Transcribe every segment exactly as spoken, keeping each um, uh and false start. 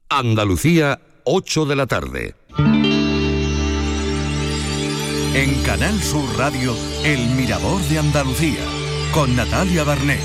Andalucía, ocho de la tarde. En Canal Sur Radio, El Mirador de Andalucía, con Natalia Barnés.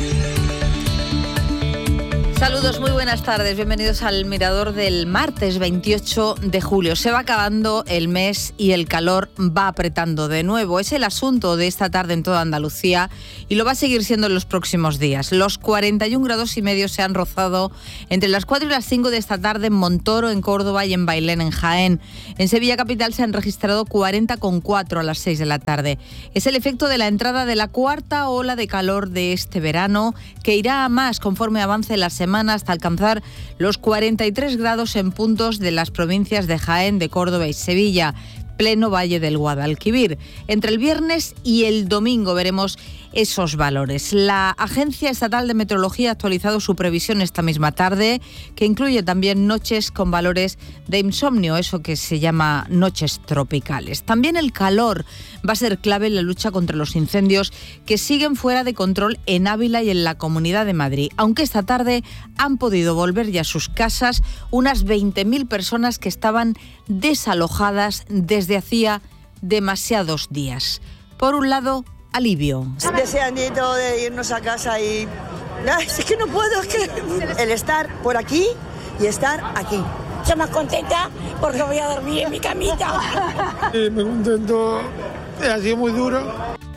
Saludos, muy buenas tardes, bienvenidos al Mirador del martes veintiocho de julio. Se va acabando el mes y el calor va apretando de nuevo. Es el asunto de esta tarde en toda Andalucía y lo va a seguir siendo en los próximos días. Los cuarenta y un grados y medio se han rozado entre las cuatro y las cinco de esta tarde en Montoro, en Córdoba, y en Bailén, en Jaén. En Sevilla capital se han registrado cuarenta coma cuatro a las seis de la tarde. Es el efecto de la entrada de la cuarta ola de calor de este verano, que irá a más conforme avance la semana, hasta alcanzar los cuarenta y tres grados en puntos de las provincias de Jaén, de Córdoba y Sevilla, pleno Valle del Guadalquivir. Entre el viernes y el domingo veremos esos valores. La Agencia Estatal de Meteorología ha actualizado su previsión esta misma tarde, que incluye también noches con valores de insomnio, eso que se llama noches tropicales. También el calor va a ser clave en la lucha contra los incendios que siguen fuera de control en Ávila y en la Comunidad de Madrid, aunque esta tarde han podido volver ya a sus casas unas veinte mil personas que estaban desalojadas desde hacía demasiados días. Por un lado, alivio. Deseandito de irnos a casa y... Ay, es que no puedo, es que... El estar por aquí y estar aquí. Estoy más contenta porque voy a dormir en mi camita. Sí, me contento, ha sido muy duro.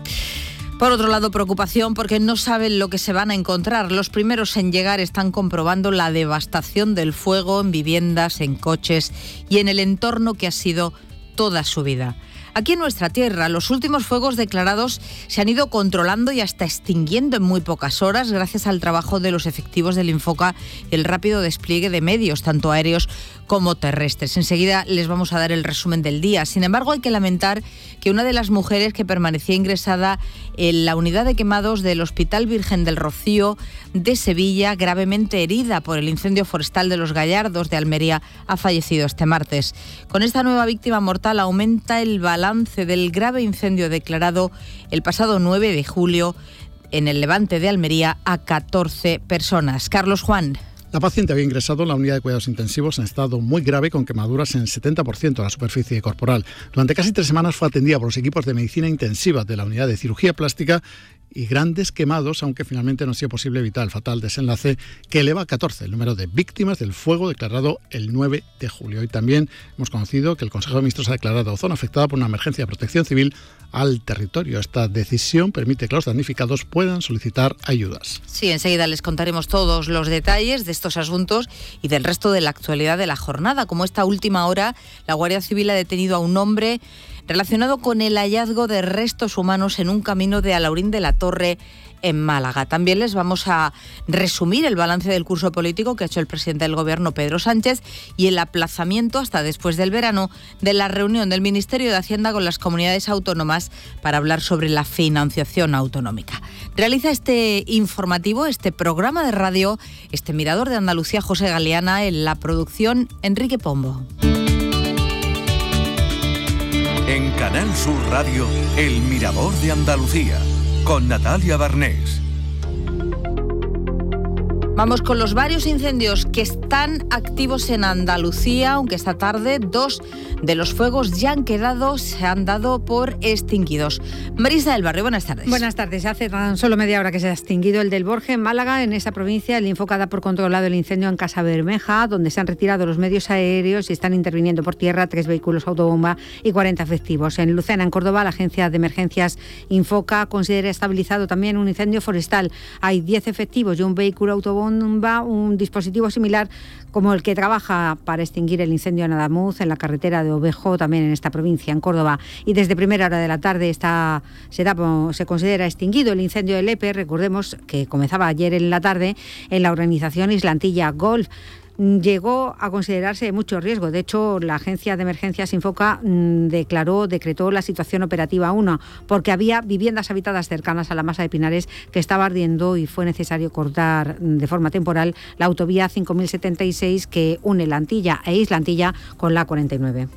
Por otro lado, preocupación porque no saben lo que se van a encontrar. Los primeros en llegar están comprobando la devastación del fuego en viviendas, en coches y en el entorno que ha sido toda su vida. Aquí en nuestra tierra, los últimos fuegos declarados se han ido controlando y hasta extinguiendo en muy pocas horas gracias al trabajo de los efectivos del Infoca y el rápido despliegue de medios, tanto aéreos como terrestres. Enseguida les vamos a dar el resumen del día. Sin embargo, hay que lamentar que una de las mujeres que permanecía ingresada en la unidad de quemados del Hospital Virgen del Rocío de Sevilla, gravemente herida por el incendio forestal de Los Gallardos de Almería, ha fallecido este martes. Con esta nueva víctima mortal aumenta el balance del grave incendio declarado el pasado nueve de julio en el Levante de Almería a catorce personas. Carlos Juan. La paciente había ingresado en la unidad de cuidados intensivos en estado muy grave, con quemaduras en el setenta por ciento de la superficie corporal. Durante casi tres semanas fue atendida por los equipos de medicina intensiva de la unidad de cirugía plástica y grandes quemados, aunque finalmente no ha sido posible evitar el fatal desenlace que eleva a catorce el número de víctimas del fuego declarado el nueve de julio. Y también hemos conocido que el Consejo de Ministros ha declarado zona afectada por una emergencia de protección civil al territorio. Esta decisión permite que los damnificados puedan solicitar ayudas. Sí, enseguida les contaremos todos los detalles de estos asuntos y del resto de la actualidad de la jornada. Como esta última hora, la Guardia Civil ha detenido a un hombre relacionado con el hallazgo de restos humanos en un camino de Alaurín de la Torre, en Málaga. También les vamos a resumir el balance del curso político que ha hecho el presidente del Gobierno, Pedro Sánchez, y el aplazamiento hasta después del verano de la reunión del Ministerio de Hacienda con las comunidades autónomas para hablar sobre la financiación autonómica. Realiza este informativo, este programa de radio, este Mirador de Andalucía, José Galeana, en la producción Enrique Pombo. En Canal Sur Radio, El Mirador de Andalucía, con Natalia Barnés. Vamos con los varios incendios que están activos en Andalucía, aunque esta tarde dos de los fuegos ya han quedado, se han dado por extinguidos. Marisa del Barrio, buenas tardes. Buenas tardes. Hace tan solo media hora que se ha extinguido el del Borje en Málaga. En esa provincia, el Infoca da por controlado el incendio en Casa Bermeja, donde se han retirado los medios aéreos y están interviniendo por tierra tres vehículos autobomba y cuarenta efectivos. En Lucena, en Córdoba, la Agencia de Emergencias Infoca considera estabilizado también un incendio forestal. Hay diez efectivos y un vehículo autobomba, un dispositivo similar como el que trabaja para extinguir el incendio en Adamuz, en la carretera de Ovejo, también en esta provincia, en Córdoba. Y desde primera hora de la tarde está, se, da, se considera extinguido el incendio del Lepe. Recordemos que comenzaba ayer en la tarde en la organización Islantilla Golf. Llegó a considerarse de mucho riesgo. De hecho, la Agencia de Emergencias Infoca mmm, declaró, decretó la situación operativa uno, porque había viviendas habitadas cercanas a la masa de Pinares que estaba ardiendo y fue necesario cortar de forma temporal la autovía cinco mil setenta y seis que une la Antilla e Islantilla con la cuarenta y nueve.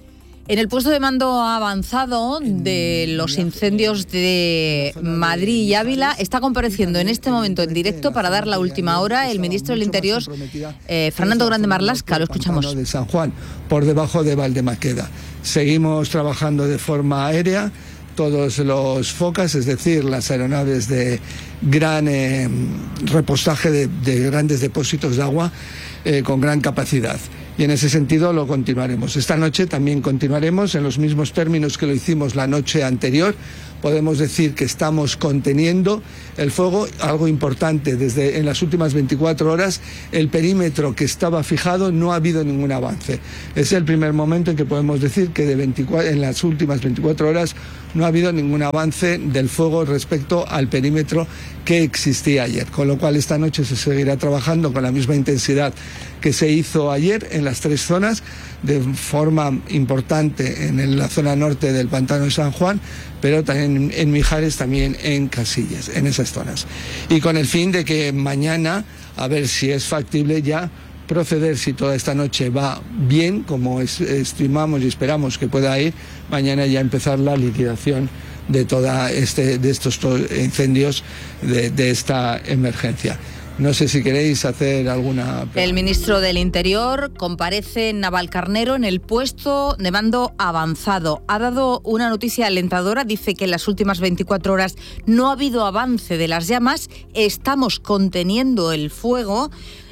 En el puesto de mando avanzado de los incendios de Madrid y Ávila está compareciendo en este momento en directo para dar la última hora el ministro del Interior, eh, Fernando Grande Marlaska. Lo escuchamos. De San Juan, por debajo de Valdemaqueda. Seguimos trabajando de forma aérea. Todos los focas, es decir, las aeronaves de gran eh, repostaje de, de grandes depósitos de agua eh, con gran capacidad. Y en ese sentido lo continuaremos. Esta noche también continuaremos en los mismos términos que lo hicimos la noche anterior. Podemos decir que estamos conteniendo el fuego, algo importante, desde en las últimas veinticuatro horas el perímetro que estaba fijado no ha habido ningún avance. Es el primer momento en que podemos decir que de veinticuatro, en las últimas veinticuatro horas no ha habido ningún avance del fuego respecto al perímetro que existía ayer, con lo cual esta noche se seguirá trabajando con la misma intensidad que se hizo ayer en las tres zonas, de forma importante en la zona norte del Pantano de San Juan, pero también en Mijares, también en Casillas, en esas zonas. Y con el fin de que mañana, a ver si es factible ya proceder, si toda esta noche va bien, como es, estimamos y esperamos que pueda ir, mañana ya empezar la liquidación de toda este, de estos incendios de, de esta emergencia. No sé si queréis hacer alguna... El ministro del Interior comparece en Navalcarnero en el puesto de mando avanzado. Ha dado una noticia alentadora, dice que en las últimas veinticuatro horas no ha habido avance de las llamas, estamos conteniendo el fuego.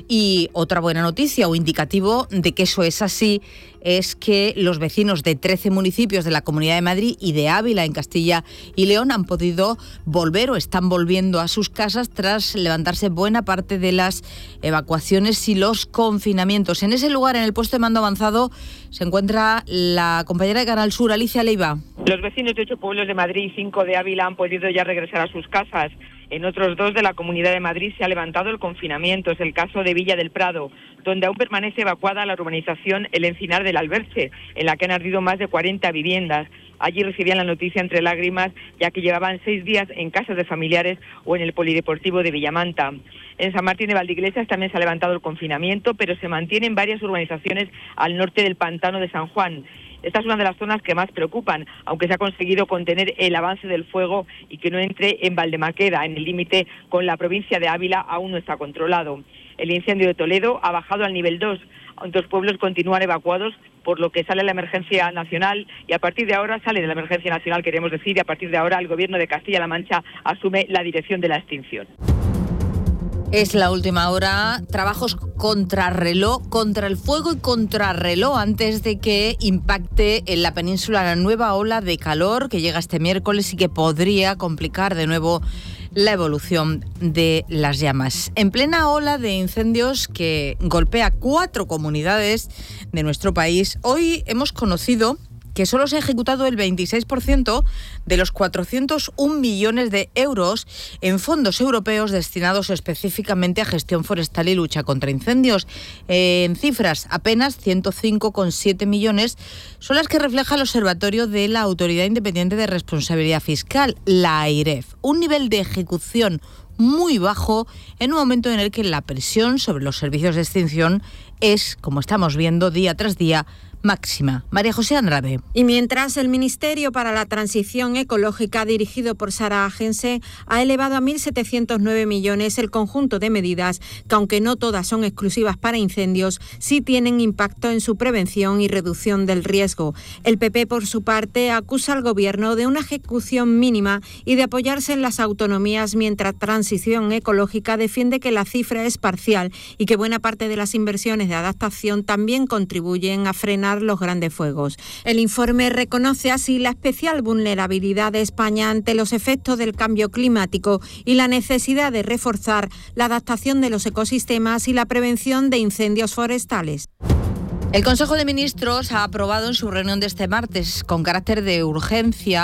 Y otra buena noticia o indicativo de que eso es así es que los vecinos de trece municipios de la Comunidad de Madrid y de Ávila en Castilla y León han podido volver o están volviendo a sus casas tras levantarse buena parte de las evacuaciones y los confinamientos. En ese lugar, en el puesto de mando avanzado, se encuentra la compañera de Canal Sur, Alicia Leiva. Los vecinos de ocho pueblos de Madrid y cinco de Ávila han podido ya regresar a sus casas. En otros dos de la Comunidad de Madrid se ha levantado el confinamiento. Es el caso de Villa del Prado, donde aún permanece evacuada la urbanización El Encinar del Alberche, en la que han ardido más de cuarenta viviendas. Allí recibían la noticia entre lágrimas, ya que llevaban seis días en casas de familiares o en el polideportivo de Villamanta. En San Martín de Valdeiglesias también se ha levantado el confinamiento, pero se mantienen varias urbanizaciones al norte del Pantano de San Juan. Esta es una de las zonas que más preocupan, aunque se ha conseguido contener el avance del fuego y que no entre en Valdemaqueda, en el límite con la provincia de Ávila, aún no está controlado. El incendio de Toledo ha bajado al nivel dos, dos pueblos continúan evacuados, por lo que sale la emergencia nacional y a partir de ahora sale de la emergencia nacional, queremos decir, y a partir de ahora el Gobierno de Castilla-La Mancha asume la dirección de la extinción. Es la última hora, trabajos contrarreloj, contra el fuego y contrarreloj antes de que impacte en la península la nueva ola de calor que llega este miércoles y que podría complicar de nuevo la evolución de las llamas. En plena ola de incendios que golpea cuatro comunidades de nuestro país, hoy hemos conocido que solo se ha ejecutado el veintiséis por ciento de los cuatrocientos un millones de euros en fondos europeos destinados específicamente a gestión forestal y lucha contra incendios. En cifras, apenas ciento cinco coma siete millones son las que refleja el Observatorio de la Autoridad Independiente de Responsabilidad Fiscal, la AIREF. Un nivel de ejecución muy bajo en un momento en el que la presión sobre los servicios de extinción es, como estamos viendo día tras día, máxima. María José Andrade. Y mientras el Ministerio para la Transición Ecológica, dirigido por Sara Agense, ha elevado a mil setecientos nueve millones el conjunto de medidas que, aunque no todas son exclusivas para incendios, sí tienen impacto en su prevención y reducción del riesgo. El P P, por su parte, acusa al Gobierno de una ejecución mínima y de apoyarse en las autonomías, mientras Transición Ecológica defiende que la cifra es parcial y que buena parte de las inversiones de adaptación también contribuyen a frenar los grandes fuegos. El informe reconoce así la especial vulnerabilidad de España ante los efectos del cambio climático y la necesidad de reforzar la adaptación de los ecosistemas y la prevención de incendios forestales. El Consejo de Ministros ha aprobado en su reunión de este martes, con carácter de urgencia,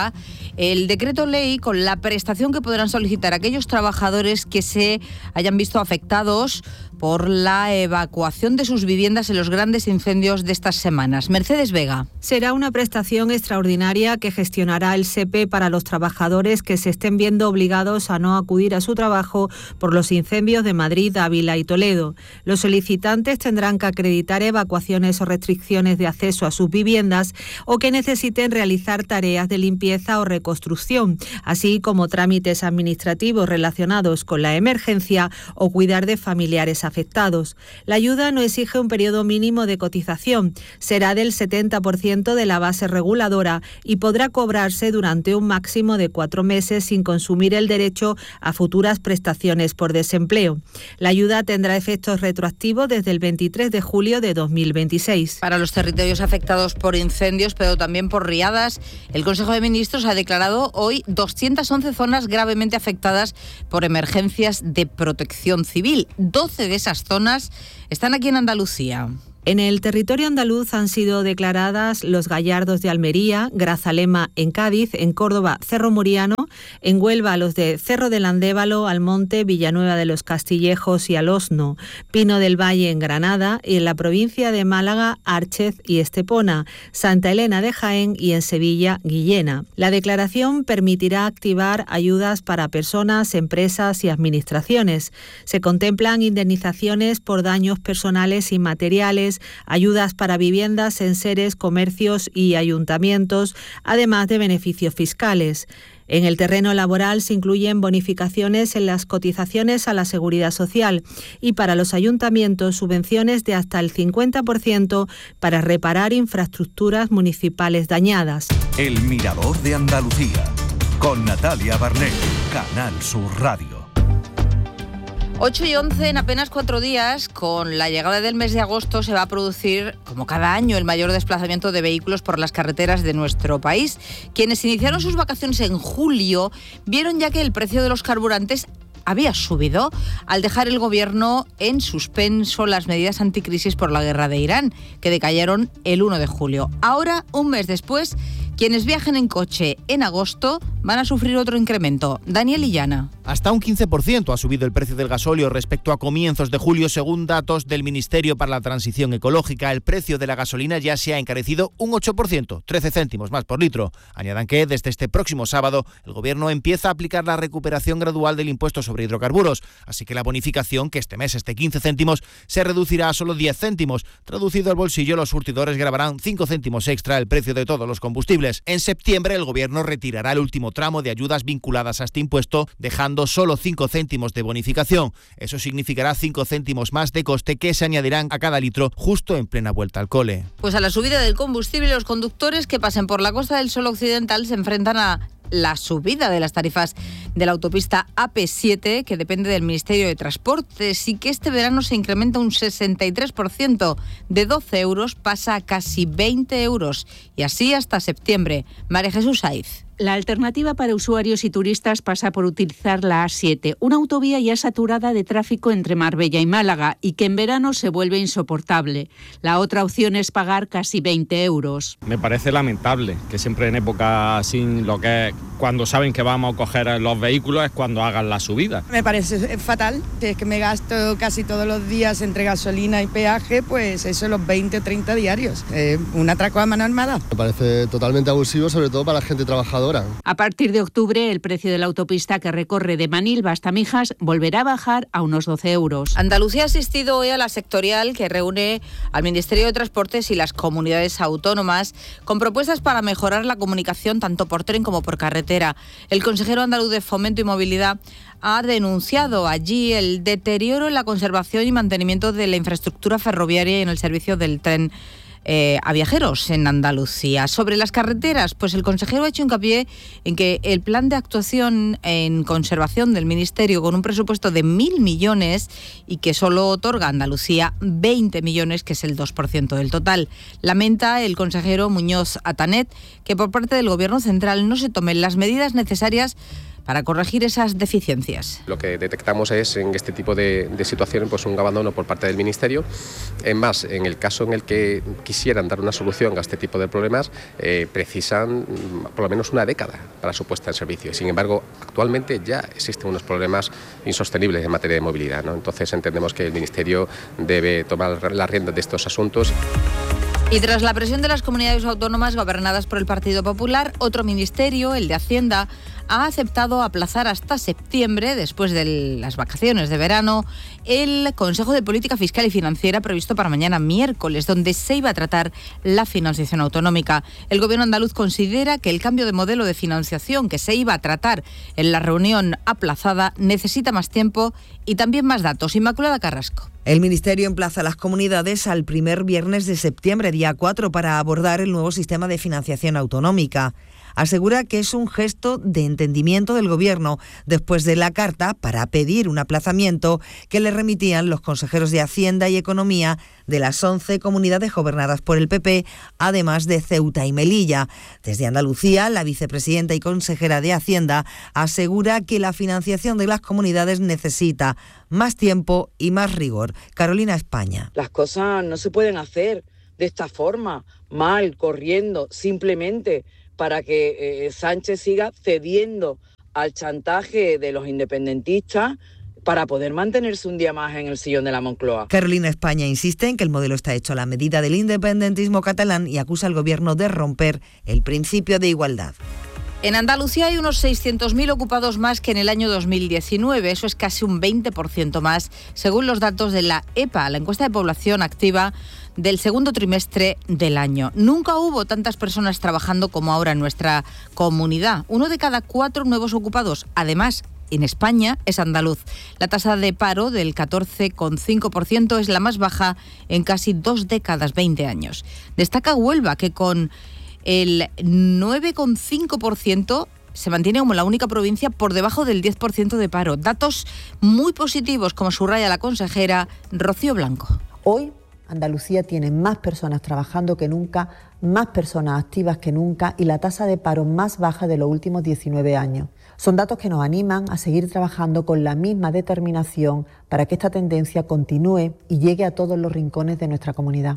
el decreto ley con la prestación que podrán solicitar aquellos trabajadores que se hayan visto afectados por la evacuación de sus viviendas en los grandes incendios de estas semanas. Mercedes Vega. Será una prestación extraordinaria que gestionará el S E P E para los trabajadores que se estén viendo obligados a no acudir a su trabajo por los incendios de Madrid, Ávila y Toledo. Los solicitantes tendrán que acreditar evacuaciones o restricciones de acceso a sus viviendas o que necesiten realizar tareas de limpieza o reconstrucción, así como trámites administrativos relacionados con la emergencia o cuidar de familiares afectados. afectados. La ayuda no exige un periodo mínimo de cotización, será del setenta por ciento de la base reguladora y podrá cobrarse durante un máximo de cuatro meses sin consumir el derecho a futuras prestaciones por desempleo. La ayuda tendrá efectos retroactivos desde el veintitrés de julio de dos mil veintiséis. Para los territorios afectados por incendios, pero también por riadas, el Consejo de Ministros ha declarado hoy doscientas once zonas gravemente afectadas por emergencias de protección civil. doce de esas zonas están aquí en Andalucía. En el territorio andaluz han sido declaradas Los Gallardos de Almería, Grazalema en Cádiz, en Córdoba Cerro Muriano, en Huelva los de Cerro del Andévalo, Almonte, Villanueva de los Castillejos y Alosno, Pino del Valle en Granada y en la provincia de Málaga, Árchez y Estepona, Santa Elena de Jaén y en Sevilla, Guillena. La declaración permitirá activar ayudas para personas, empresas y administraciones. Se contemplan indemnizaciones por daños personales y materiales, ayudas para viviendas, enseres, comercios y ayuntamientos, además de beneficios fiscales. En el terreno laboral se incluyen bonificaciones en las cotizaciones a la Seguridad Social y para los ayuntamientos subvenciones de hasta el cincuenta por ciento para reparar infraestructuras municipales dañadas. El Mirador de Andalucía, con Natalia Barnés, Canal Sur Radio. ocho y once, en apenas cuatro días, con la llegada del mes de agosto, se va a producir, como cada año, el mayor desplazamiento de vehículos por las carreteras de nuestro país. Quienes iniciaron sus vacaciones en julio vieron ya que el precio de los carburantes había subido al dejar el gobierno en suspenso las medidas anticrisis por la guerra de Irán, que decayeron el uno de julio. Ahora, un mes después, quienes viajen en coche en agosto van a sufrir otro incremento. Daniel Illana. Hasta un quince por ciento ha subido el precio del gasóleo respecto a comienzos de julio, según datos del Ministerio para la Transición Ecológica. El precio de la gasolina ya se ha encarecido un ocho por ciento, trece céntimos más por litro. Añadan que desde este próximo sábado el Gobierno empieza a aplicar la recuperación gradual del impuesto sobre hidrocarburos, así que la bonificación, que este mes es de quince céntimos, se reducirá a solo diez céntimos. Traducido al bolsillo, los surtidores grabarán cinco céntimos extra el precio de todos los combustibles. En septiembre el Gobierno retirará el último tramo de ayudas vinculadas a este impuesto, dejando solo cinco céntimos de bonificación. Eso significará cinco céntimos más de coste que se añadirán a cada litro justo en plena vuelta al cole. Pues a la subida del combustible, los conductores que pasen por la Costa del Sol Occidental se enfrentan a la subida de las tarifas de la autopista A P siete, que depende del Ministerio de Transportes, y que este verano se incrementa un sesenta y tres por ciento. De doce euros pasa a casi veinte euros, y así hasta septiembre. María Jesús Saiz. La alternativa para usuarios y turistas pasa por utilizar la A siete, una autovía ya saturada de tráfico entre Marbella y Málaga y que en verano se vuelve insoportable. La otra opción es pagar casi veinte euros. Me parece lamentable que siempre en época así, lo que es, cuando saben que vamos a coger los vehículos, es cuando hagan la subida. Me parece fatal, si es que me gasto casi todos los días entre gasolina y peaje, pues eso, los veinte o treinta diarios. Eh, un atraco a mano armada. Me parece totalmente abusivo, sobre todo para la gente trabajadora. A partir de octubre, el precio de la autopista que recorre de Manilva hasta Mijas volverá a bajar a unos doce euros. Andalucía ha asistido hoy a la sectorial que reúne al Ministerio de Transportes y las comunidades autónomas con propuestas para mejorar la comunicación tanto por tren como por carretera. El consejero andaluz de Fomento y Movilidad ha denunciado allí el deterioro en la conservación y mantenimiento de la infraestructura ferroviaria y en el servicio del tren Eh, a viajeros en Andalucía. Sobre las carreteras, pues el consejero ha hecho hincapié en que el plan de actuación en conservación del Ministerio, con un presupuesto de mil millones y que solo otorga a Andalucía veinte millones, que es el dos por ciento del total. Lamenta el consejero Muñoz Atanet que por parte del Gobierno central no se tomen las medidas necesarias para corregir esas deficiencias. Lo que detectamos es en este tipo de, de situaciones pues un abandono por parte del Ministerio. Es más, en el caso en el que quisieran dar una solución a este tipo de problemas, eh, precisan por lo menos una década para su puesta en servicio. Sin embargo, actualmente ya existen unos problemas insostenibles en materia de movilidad, ¿no? Entonces entendemos que el Ministerio debe tomar las riendas de estos asuntos. Y tras la presión de las comunidades autónomas gobernadas por el Partido Popular, otro ministerio, el de Hacienda, ha aceptado aplazar hasta septiembre, después de las vacaciones de verano, el Consejo de Política Fiscal y Financiera previsto para mañana miércoles, donde se iba a tratar la financiación autonómica. El Gobierno andaluz considera que el cambio de modelo de financiación que se iba a tratar en la reunión aplazada necesita más tiempo y también más datos. Inmaculada Carrasco. El Ministerio emplaza a las comunidades al primer viernes de septiembre, día cuatro, para abordar el nuevo sistema de financiación autonómica. Asegura que es un gesto de entendimiento del Gobierno después de la carta para pedir un aplazamiento que le remitían los consejeros de Hacienda y Economía de las once comunidades gobernadas por el P P, además de Ceuta y Melilla. Desde Andalucía, la vicepresidenta y consejera de Hacienda asegura que la financiación de las comunidades necesita más tiempo y más rigor. Carolina España. Las cosas no se pueden hacer de esta forma, mal, corriendo, simplemente para que eh, Sánchez siga cediendo al chantaje de los independentistas para poder mantenerse un día más en el sillón de la Moncloa. Carolina España insiste en que el modelo está hecho a la medida del independentismo catalán y acusa al Gobierno de romper el principio de igualdad. En Andalucía hay unos seiscientos mil ocupados más que en el año dos mil diecinueve. Eso es casi un veinte por ciento más, según los datos de la E P A, la encuesta de población activa del segundo trimestre del año. Nunca hubo tantas personas trabajando como ahora en nuestra comunidad. Uno de cada cuatro nuevos ocupados, además, en España, es andaluz. La tasa de paro del catorce coma cinco por ciento es la más baja en casi dos décadas, veinte años. Destaca Huelva, que con el nueve coma cinco por ciento se mantiene como la única provincia por debajo del diez por ciento de paro. Datos muy positivos, como subraya la consejera Rocío Blanco. Hoy Andalucía tiene más personas trabajando que nunca, más personas activas que nunca y la tasa de paro más baja de los últimos diecinueve años. Son datos que nos animan a seguir trabajando con la misma determinación para que esta tendencia continúe y llegue a todos los rincones de nuestra comunidad.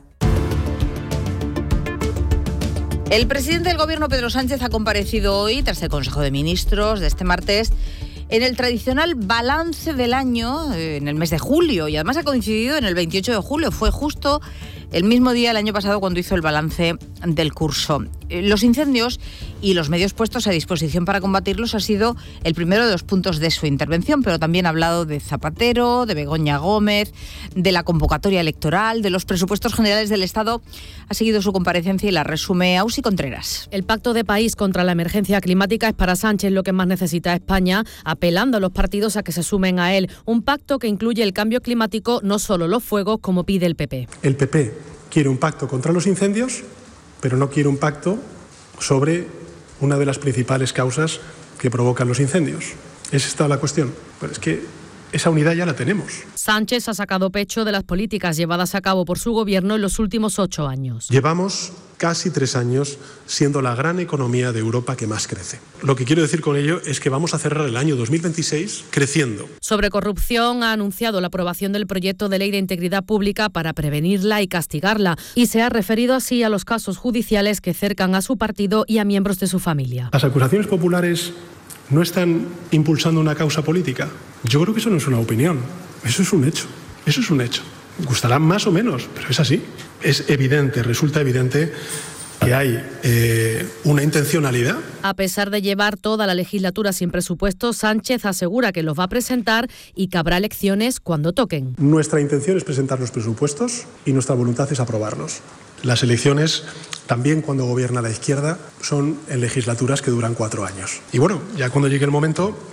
El presidente del Gobierno, Pedro Sánchez, ha comparecido hoy, tras el Consejo de Ministros de este martes, en el tradicional balance del año, en el mes de julio, y además ha coincidido en el veintiocho de julio. Fue justo el mismo día el año pasado cuando hizo el balance del curso. Los incendios y los medios puestos a disposición para combatirlos ha sido el primero de los puntos de su intervención, pero también ha hablado de Zapatero, de Begoña Gómez, de la convocatoria electoral, de los presupuestos generales del Estado. Ha seguido su comparecencia y la resume Ausi Contreras. El pacto de país contra la emergencia climática es para Sánchez lo que más necesita España, apelando a los partidos a que se sumen a él. Un pacto que incluye el cambio climático, no solo los fuegos, como pide el P P. El P P quiere un pacto contra los incendios, pero no quiere un pacto sobre una de las principales causas que provocan los incendios. ¿Es esta la cuestión? Pues es que esa unidad ya la tenemos. Sánchez ha sacado pecho de las políticas llevadas a cabo por su gobierno en los últimos ocho años. Llevamos casi tres años siendo la gran economía de Europa que más crece. Lo que quiero decir con ello es que vamos a cerrar el año dos mil veintiséis creciendo. Sobre corrupción, ha anunciado la aprobación del proyecto de ley de integridad pública para prevenirla y castigarla, y se ha referido así a los casos judiciales que cercan a su partido y a miembros de su familia. Las acusaciones populares no están impulsando una causa política. Yo creo que eso no es una opinión, eso es un hecho, eso es un hecho. Gustará más o menos, pero es así. Es evidente, resulta evidente que hay eh, una intencionalidad. A pesar de llevar toda la legislatura sin presupuesto, Sánchez asegura que los va a presentar y que habrá elecciones cuando toquen. Nuestra intención es presentar los presupuestos y nuestra voluntad es aprobarlos. Las elecciones, también cuando gobierna la izquierda, son en legislaturas que duran cuatro años. Y bueno, ya cuando llegue el momento, pues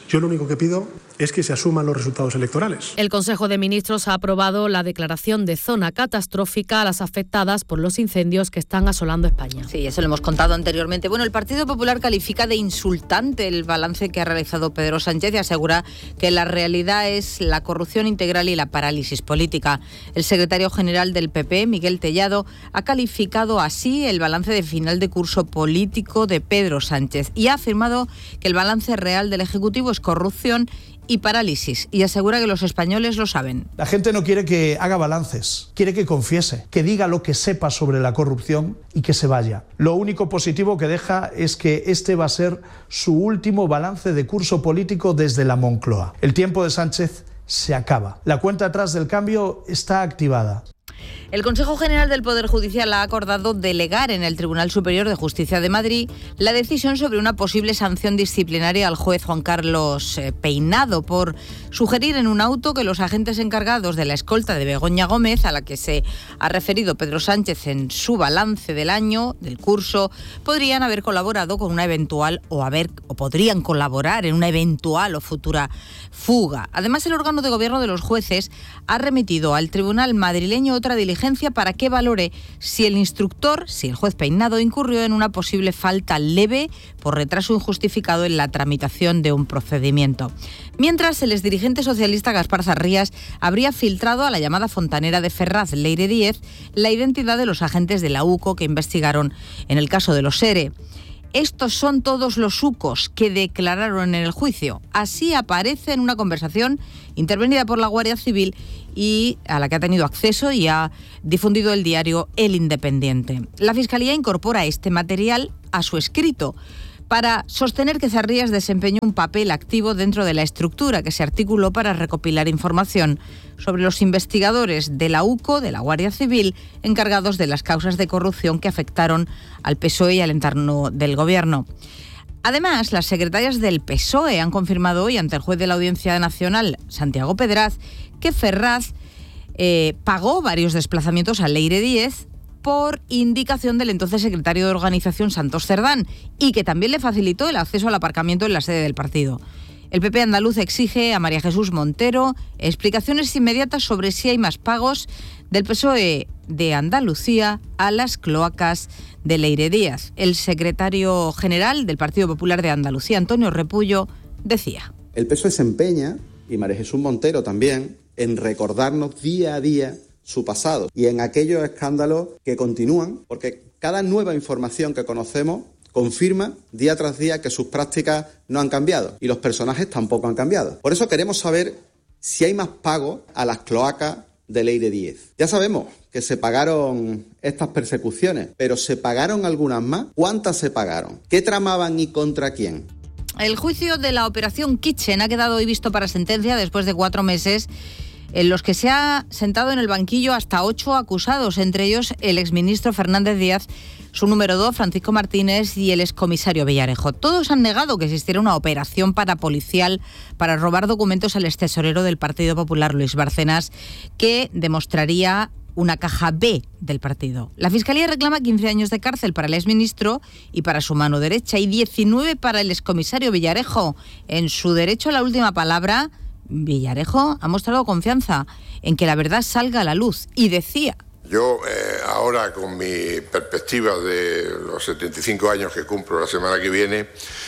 Yo lo único que pido es que se asuman los resultados electorales. El Consejo de Ministros ha aprobado la declaración de zona catastrófica a las afectadas por los incendios que están asolando España. Sí, eso lo hemos contado anteriormente. Bueno, el Partido Popular califica de insultante el balance que ha realizado Pedro Sánchez y asegura que la realidad es la corrupción integral y la parálisis política. El secretario general del P P, Miguel Tellado, ha calificado así el balance de final de curso político de Pedro Sánchez y ha afirmado que el balance real del Ejecutivo es corrupción y parálisis, y asegura que los españoles lo saben. La gente no quiere que haga balances, quiere que confiese, que diga lo que sepa sobre la corrupción y que se vaya. Lo único positivo que deja es que este va a ser su último balance de curso político desde la Moncloa. El tiempo de Sánchez se acaba. La cuenta atrás del cambio está activada. El Consejo General del Poder Judicial ha acordado delegar en el Tribunal Superior de Justicia de Madrid la decisión sobre una posible sanción disciplinaria al juez Juan Carlos Peinado por sugerir en un auto que los agentes encargados de la escolta de Begoña Gómez, a la que se ha referido Pedro Sánchez en su balance del año, del curso, podrían haber colaborado con una eventual o haber o podrían colaborar en una eventual o futura fuga. Además, el órgano de gobierno de los jueces ha remitido al Tribunal madrileño otra diligencia para que valore si el instructor, si el juez Peinado, incurrió en una posible falta leve por retraso injustificado en la tramitación de un procedimiento. Mientras, el exdirigente socialista Gaspar Zarrías habría filtrado a la llamada fontanera de Ferraz, Leire Díez, la identidad de los agentes de la U C O que investigaron en el caso de los ERE. Estos son todos los ucos que declararon en el juicio. Así aparece en una conversación intervenida por la Guardia Civil y a la que ha tenido acceso y ha difundido el diario El Independiente. La Fiscalía incorpora este material a su escrito para sostener que Zarrías desempeñó un papel activo dentro de la estructura que se articuló para recopilar información sobre los investigadores de la U C O, de la Guardia Civil, encargados de las causas de corrupción que afectaron al P S O E y al entorno del Gobierno. Además, las secretarias del P S O E han confirmado hoy ante el juez de la Audiencia Nacional, Santiago Pedraz, que Ferraz eh, pagó varios desplazamientos a Leire Díez por indicación del entonces secretario de Organización, Santos Cerdán, y que también le facilitó el acceso al aparcamiento en la sede del partido. El P P andaluz exige a María Jesús Montero explicaciones inmediatas sobre si hay más pagos del P S O E de Andalucía a las cloacas de Leire Díaz. El secretario general del Partido Popular de Andalucía, Antonio Repullo, decía: el P S O E se empeña, y María Jesús Montero también, en recordarnos día a día su pasado y en aquellos escándalos que continúan, porque cada nueva información que conocemos confirma día tras día que sus prácticas no han cambiado y los personajes tampoco han cambiado. Por eso queremos saber si hay más pagos a las cloacas de Leire Díez. Ya sabemos que se pagaron estas persecuciones, pero ¿se pagaron algunas más? ¿Cuántas se pagaron? ¿Qué tramaban y contra quién? El juicio de la Operación Kitchen ha quedado hoy visto para sentencia después de cuatro meses en los que se ha sentado en el banquillo hasta ocho acusados, entre ellos el exministro Fernández Díaz, su número dos, Francisco Martínez, y el excomisario Villarejo. Todos han negado que existiera una operación parapolicial para robar documentos al extesorero del Partido Popular, Luis Bárcenas, que demostraría una caja B del partido. La Fiscalía reclama quince años de cárcel para el exministro y para su mano derecha y diecinueve para el excomisario Villarejo. En su derecho a la última palabra, Villarejo ha mostrado confianza en que la verdad salga a la luz y decía: yo eh, ahora, con mi perspectiva de los setenta y cinco años que cumplo la semana que viene,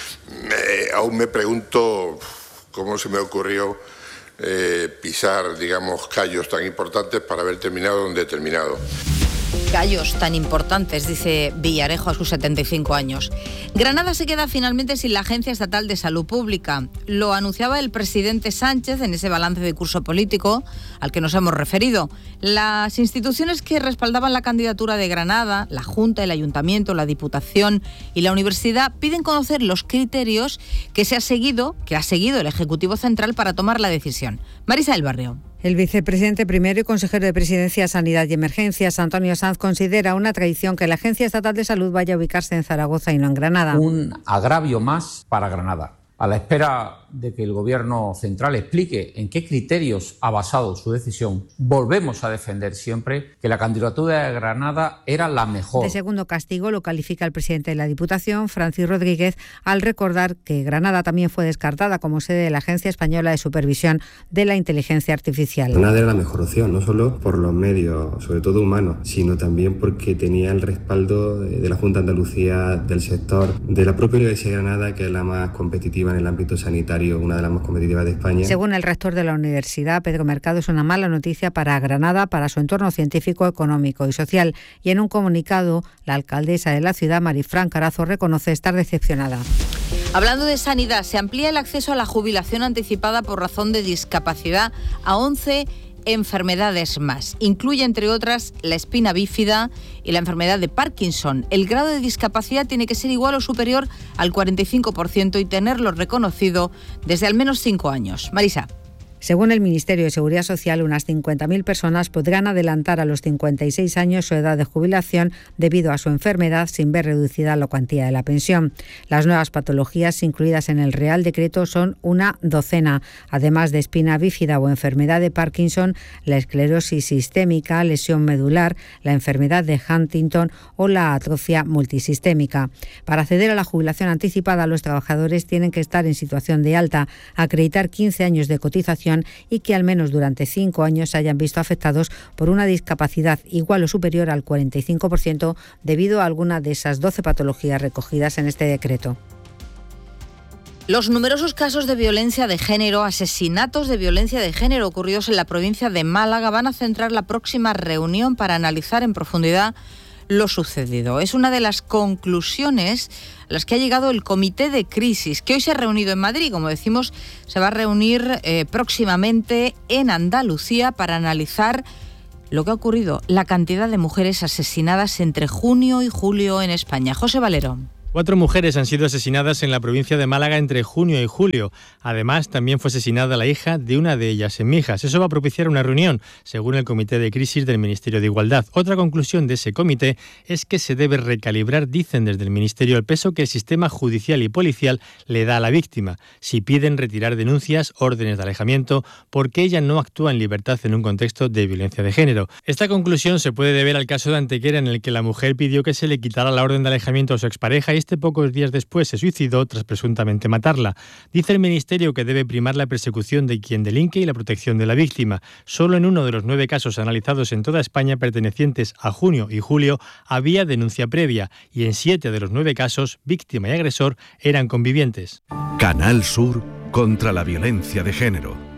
eh, aún me pregunto cómo se me ocurrió eh, pisar, digamos, callos tan importantes para haber terminado donde he terminado. Gallos tan importantes, dice Villarejo a sus setenta y cinco años. Granada se queda finalmente sin la Agencia Estatal de Salud Pública. Lo anunciaba el presidente Sánchez en ese balance de curso político al que nos hemos referido. Las instituciones que respaldaban la candidatura de Granada, la Junta, el Ayuntamiento, la Diputación y la Universidad, piden conocer los criterios que se ha seguido, que ha seguido el Ejecutivo Central para tomar la decisión. Marisa del Barrio. El vicepresidente primero y consejero de Presidencia, Sanidad y Emergencias, Antonio Sanz, considera una traición que la Agencia Estatal de Salud vaya a ubicarse en Zaragoza y no en Granada. Un agravio más para Granada. A la espera de que el Gobierno central explique en qué criterios ha basado su decisión, volvemos a defender siempre que la candidatura de Granada era la mejor. De segundo castigo lo califica el presidente de la Diputación, Francis Rodríguez, al recordar que Granada también fue descartada como sede de la Agencia Española de Supervisión de la Inteligencia Artificial. Granada era la mejor opción, no solo por los medios, sobre todo humanos, sino también porque tenía el respaldo de la Junta de Andalucía, del sector, de la propia Universidad de Granada, que es la más competitiva en el ámbito sanitario, una de las más competitivas de España. Según el rector de la universidad, Pedro Mercado, es una mala noticia para Granada, para su entorno científico, económico y social. Y en un comunicado, la alcaldesa de la ciudad, Marifran Carazo, reconoce estar decepcionada. Hablando de sanidad, se amplía el acceso a la jubilación anticipada por razón de discapacidad a once enfermedades más. Incluye, entre otras, la espina bífida y la enfermedad de Parkinson. El grado de discapacidad tiene que ser igual o superior al cuarenta y cinco por ciento y tenerlo reconocido desde al menos cinco años. Marisa. Según el Ministerio de Seguridad Social, unas cincuenta mil personas podrán adelantar a los cincuenta y seis años su edad de jubilación debido a su enfermedad sin ver reducida la cuantía de la pensión. Las nuevas patologías incluidas en el Real Decreto son una docena. Además de espina bífida o enfermedad de Parkinson, la esclerosis sistémica, lesión medular, la enfermedad de Huntington o la atrofia multisistémica. Para acceder a la jubilación anticipada, los trabajadores tienen que estar en situación de alta, acreditar quince años de cotización y que al menos durante cinco años se hayan visto afectados por una discapacidad igual o superior al cuarenta y cinco por ciento debido a alguna de esas doce patologías recogidas en este decreto. Los numerosos casos de violencia de género, asesinatos de violencia de género ocurridos en la provincia de Málaga van a centrar la próxima reunión para analizar en profundidad lo sucedido. Es una de las conclusiones a las que ha llegado el Comité de Crisis, que hoy se ha reunido en Madrid. Como decimos, se va a reunir eh, próximamente en Andalucía para analizar lo que ha ocurrido, la cantidad de mujeres asesinadas entre junio y julio en España. José Valero. Cuatro mujeres han sido asesinadas en la provincia de Málaga entre junio y julio. Además, también fue asesinada la hija de una de ellas en Mijas. Eso va a propiciar una reunión, según el Comité de Crisis del Ministerio de Igualdad. Otra conclusión de ese comité es que se debe recalibrar, dicen desde el Ministerio, el peso que el sistema judicial y policial le da a la víctima. Si piden retirar denuncias, órdenes de alejamiento, porque ella no actúa en libertad en un contexto de violencia de género. Esta conclusión se puede deber al caso de Antequera, en el que la mujer pidió que se le quitara la orden de alejamiento a su expareja y este pocos días después se suicidó tras presuntamente matarla. Dice el Ministerio que debe primar la persecución de quien delinque y la protección de la víctima. Solo en uno de los nueve casos analizados en toda España pertenecientes a junio y julio había denuncia previa y en siete de los nueve casos víctima y agresor eran convivientes. Canal Sur contra la violencia de género.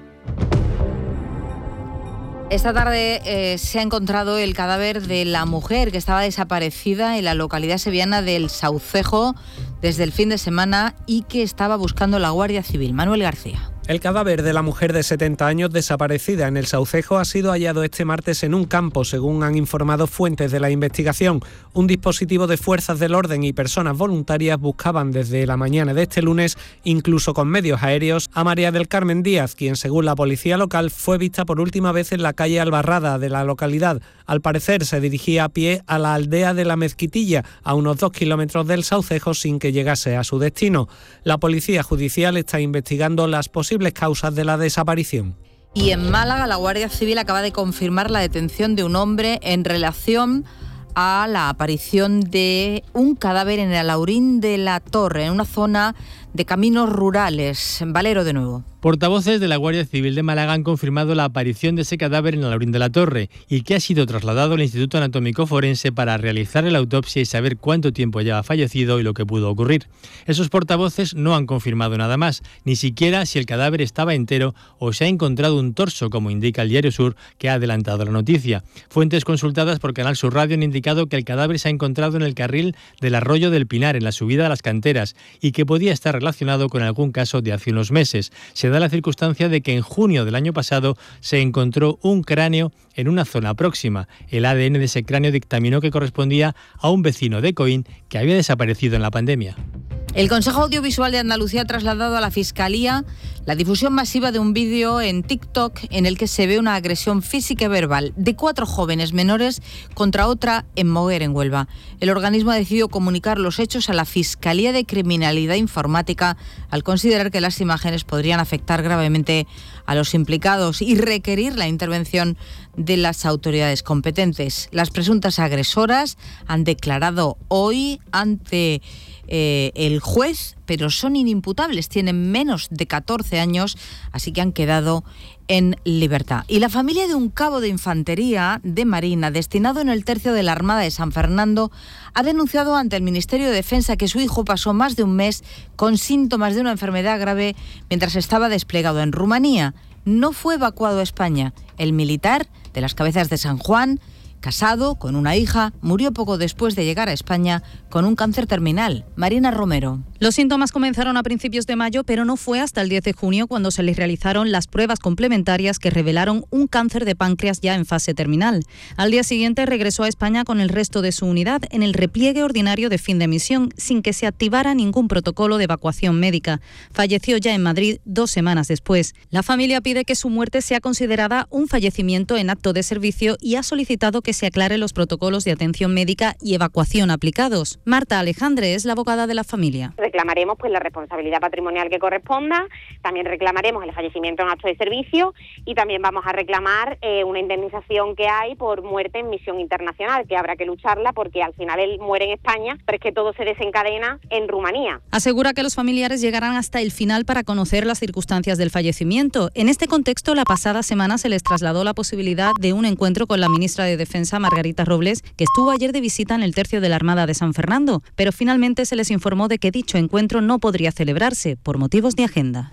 Esta tarde eh, se ha encontrado el cadáver de la mujer que estaba desaparecida en la localidad sevillana del Saucejo desde el fin de semana y que estaba buscando la Guardia Civil. Manuel García. El cadáver de la mujer de setenta años desaparecida en el Saucejo ha sido hallado este martes en un campo, según han informado fuentes de la investigación. Un dispositivo de fuerzas del orden y personas voluntarias buscaban desde la mañana de este lunes, incluso con medios aéreos, a María del Carmen Díaz, quien, según la policía local, fue vista por última vez en la calle Albarrada de la localidad. Al parecer se dirigía a pie a la aldea de la Mezquitilla, a unos dos kilómetros del Saucejo, sin que llegase a su destino. La policía judicial está investigando las posibles causas de la desaparición. Y en Málaga, la Guardia Civil acaba de confirmar la detención de un hombre en relación a la aparición de un cadáver en el Alaurín de la Torre, en una zona de caminos rurales. Valero de nuevo. Portavoces de la Guardia Civil de Málaga han confirmado la aparición de ese cadáver en Alaurín de la Torre y que ha sido trasladado al Instituto Anatómico Forense para realizar la autopsia y saber cuánto tiempo lleva fallecido y lo que pudo ocurrir. Esos portavoces no han confirmado nada más, ni siquiera si el cadáver estaba entero o se ha encontrado un torso, como indica el Diario Sur, que ha adelantado la noticia. Fuentes consultadas por Canal Sur Radio han indicado que el cadáver se ha encontrado en el carril del Arroyo del Pinar, en la subida a las canteras, y que podía estar relacionado con algún caso de hace unos meses. Se da la circunstancia de que en junio del año pasado se encontró un cráneo en una zona próxima. El A D N de ese cráneo dictaminó que correspondía a un vecino de Coín que había desaparecido en la pandemia. El Consejo Audiovisual de Andalucía ha trasladado a la Fiscalía la difusión masiva de un vídeo en TikTok en el que se ve una agresión física y verbal de cuatro jóvenes menores contra otra en Moguer, en Huelva. El organismo ha decidido comunicar los hechos a la Fiscalía de Criminalidad Informática al considerar que las imágenes podrían afectar gravemente a los implicados y requerir la intervención de las autoridades competentes. Las presuntas agresoras han declarado hoy ante Eh, el juez, pero son inimputables, tienen menos de catorce años, así que han quedado en libertad. Y la familia de un cabo de infantería de Marina, destinado en el tercio de la Armada de San Fernando, ha denunciado ante el Ministerio de Defensa que su hijo pasó más de un mes con síntomas de una enfermedad grave mientras estaba desplegado en Rumanía. No fue evacuado a España. El militar de las Cabezas de San Juan, casado con una hija, murió poco después de llegar a España con un cáncer terminal. Marina Romero. Los síntomas comenzaron a principios de mayo, pero no fue hasta el diez de junio cuando se les realizaron las pruebas complementarias que revelaron un cáncer de páncreas ya en fase terminal. Al día siguiente regresó a España con el resto de su unidad en el repliegue ordinario de fin de misión, sin que se activara ningún protocolo de evacuación médica. Falleció ya en Madrid dos semanas después. La familia pide que su muerte sea considerada un fallecimiento en acto de servicio y ha solicitado que se aclaren los protocolos de atención médica y evacuación aplicados. Marta Alejandre es la abogada de la familia. Reclamaremos pues la responsabilidad patrimonial que corresponda, también reclamaremos el fallecimiento en acto de servicio y también vamos a reclamar eh, una indemnización que hay por muerte en misión internacional, que habrá que lucharla porque al final él muere en España, pero es que todo se desencadena en Rumanía. Asegura que los familiares llegarán hasta el final para conocer las circunstancias del fallecimiento. En este contexto, la pasada semana se les trasladó la posibilidad de un encuentro con la ministra de Defensa, Margarita Robles, que estuvo ayer de visita en el tercio de la Armada de San Fernando, pero finalmente se les informó de que dicho encuentro no podría celebrarse por motivos de agenda.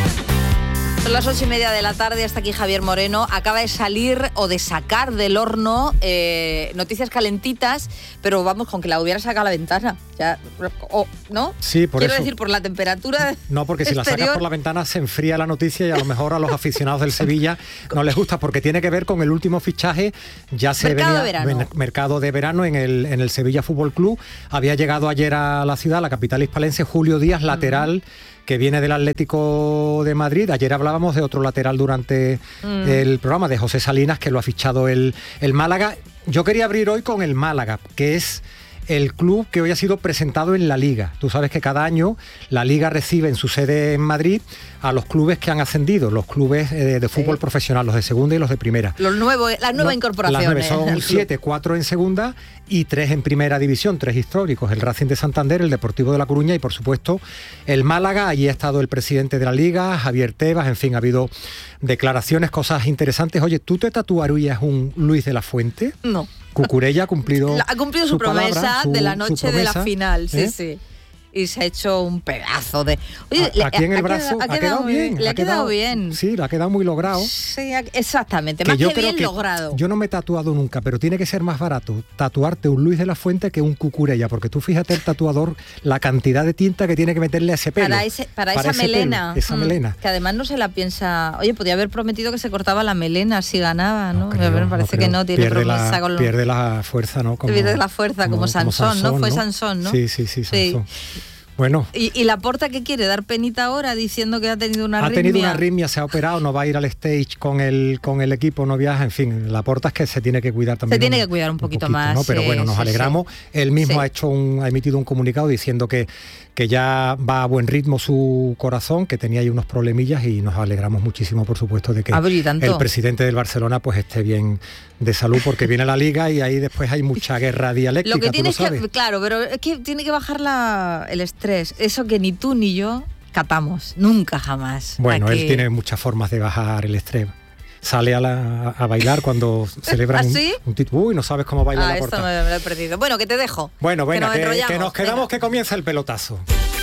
Son las ocho y media de la tarde, hasta aquí Javier Moreno. Acaba de salir o de sacar del horno eh, noticias calentitas, pero vamos, con que la hubiera sacado a la ventana. Ya, o, ¿no? Sí, por Quiero eso. decir, por la temperatura. No, porque si exterior, la sacas por la ventana se enfría la noticia y a lo mejor a los aficionados del Sevilla no les gusta, porque tiene que ver con el último fichaje. Ya se mercado venía de verano. mercado de verano en el, en el Sevilla Fútbol Club. Había llegado ayer a la ciudad, la capital hispalense, Julio Díaz, lateral, uh-huh, que viene del Atlético de Madrid. Ayer hablábamos de otro lateral durante mm. el programa, de José Salinas, que lo ha fichado el, el Málaga. Yo quería abrir hoy con el Málaga, que es el club que hoy ha sido presentado en la Liga. Tú sabes que cada año la Liga recibe en su sede en Madrid a los clubes que han ascendido, los clubes eh, de fútbol sí. profesional, los de segunda y los de primera. Los nuevos, la nueva no, incorporación. Las nueve son siete, cuatro en segunda y tres en primera división, tres históricos, el Racing de Santander, el Deportivo de La Coruña y por supuesto el Málaga. Allí ha estado el presidente de la Liga, Javier Tebas, en fin, ha habido declaraciones, cosas interesantes. Oye, ¿tú te tatuarías un Luis de la Fuente? No. Cucurella ha cumplido ha cumplido su, su promesa palabra, su, de la noche promesa, de la final, sí, ¿eh? sí. Y se ha hecho un pedazo de... Oye, a, aquí en el brazo ha quedado, ha quedado, ha quedado bien. Le ha, ha quedado, quedado bien. Sí, le ha quedado muy logrado. Sí, exactamente, que más que bien que logrado. Yo no me he tatuado nunca, pero tiene que ser más barato tatuarte un Luis de la Fuente que un Cucurella, porque tú fíjate el tatuador, la cantidad de tinta que tiene que meterle a ese pelo. Para, ese, para, para esa ese melena. Pelo, esa mm, melena. Que además no se la piensa... Oye, podía haber prometido que se cortaba la melena si ganaba, ¿no? no creo, me parece no que no, tiene pierde promesa la, con los... Pierde la fuerza, ¿no? Como, pierde la fuerza, como, como, Sansón, como Sansón, ¿no? Fue Sansón, ¿no? Sí, sí, sí, Sansón. Sí. Bueno. ¿Y, y Laporta qué quiere? ¿Dar penita ahora diciendo que ha tenido una arritmia? Ha tenido una arritmia, se ha operado, no va a ir al stage con el con el equipo, no viaja, en fin. Laporta es que se tiene que cuidar también. Se tiene un, que cuidar un poquito, un poquito más. ¿no? Pero bueno, nos sí, alegramos. Sí. Él mismo sí. ha hecho un, ha emitido un comunicado diciendo que, que ya va a buen ritmo su corazón, que tenía ahí unos problemillas y nos alegramos muchísimo, por supuesto, de que el presidente del Barcelona pues esté bien de salud, porque viene la Liga y ahí después hay mucha guerra dialéctica. Lo que tiene ¿tú lo sabes? que, claro, pero es que tiene que bajar la, el estrés. Eso que ni tú ni yo catamos, nunca jamás. Bueno, Aquí... él tiene muchas formas de bajar el estrés. Sale a, la, a bailar cuando celebran ¿Ah, sí? un, un título. Uy, no sabes cómo baila ah, la Porta. Esto me, me lo he perdido. Bueno, que te dejo. Bueno, venga, que, que, que nos quedamos, venga. Que comienza el pelotazo.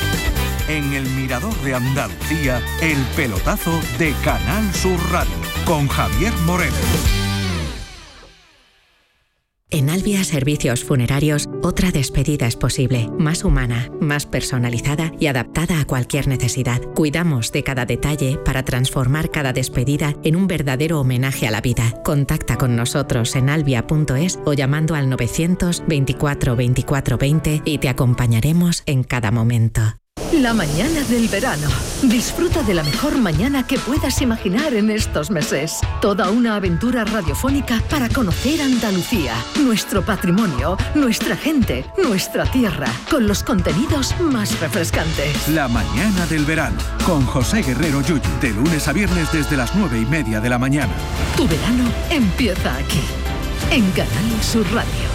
En el Mirador de Andalucía, el pelotazo de Canal Sur Radio, con Javier Moreno. En Albia Servicios Funerarios, otra despedida es posible, más humana, más personalizada y adaptada a cualquier necesidad. Cuidamos de cada detalle para transformar cada despedida en un verdadero homenaje a la vida. Contacta con nosotros en albia punto es o llamando al novecientos veinticuatro veinticuatro veinte y te acompañaremos en cada momento. La mañana del verano. Disfruta de la mejor mañana que puedas imaginar en estos meses. Toda una aventura radiofónica para conocer Andalucía, nuestro patrimonio, nuestra gente, nuestra tierra, con los contenidos más refrescantes. La mañana del verano, con José Guerrero Yuyu, de lunes a viernes desde las nueve y media de la mañana. Tu verano empieza aquí, en Canal Sur Radio.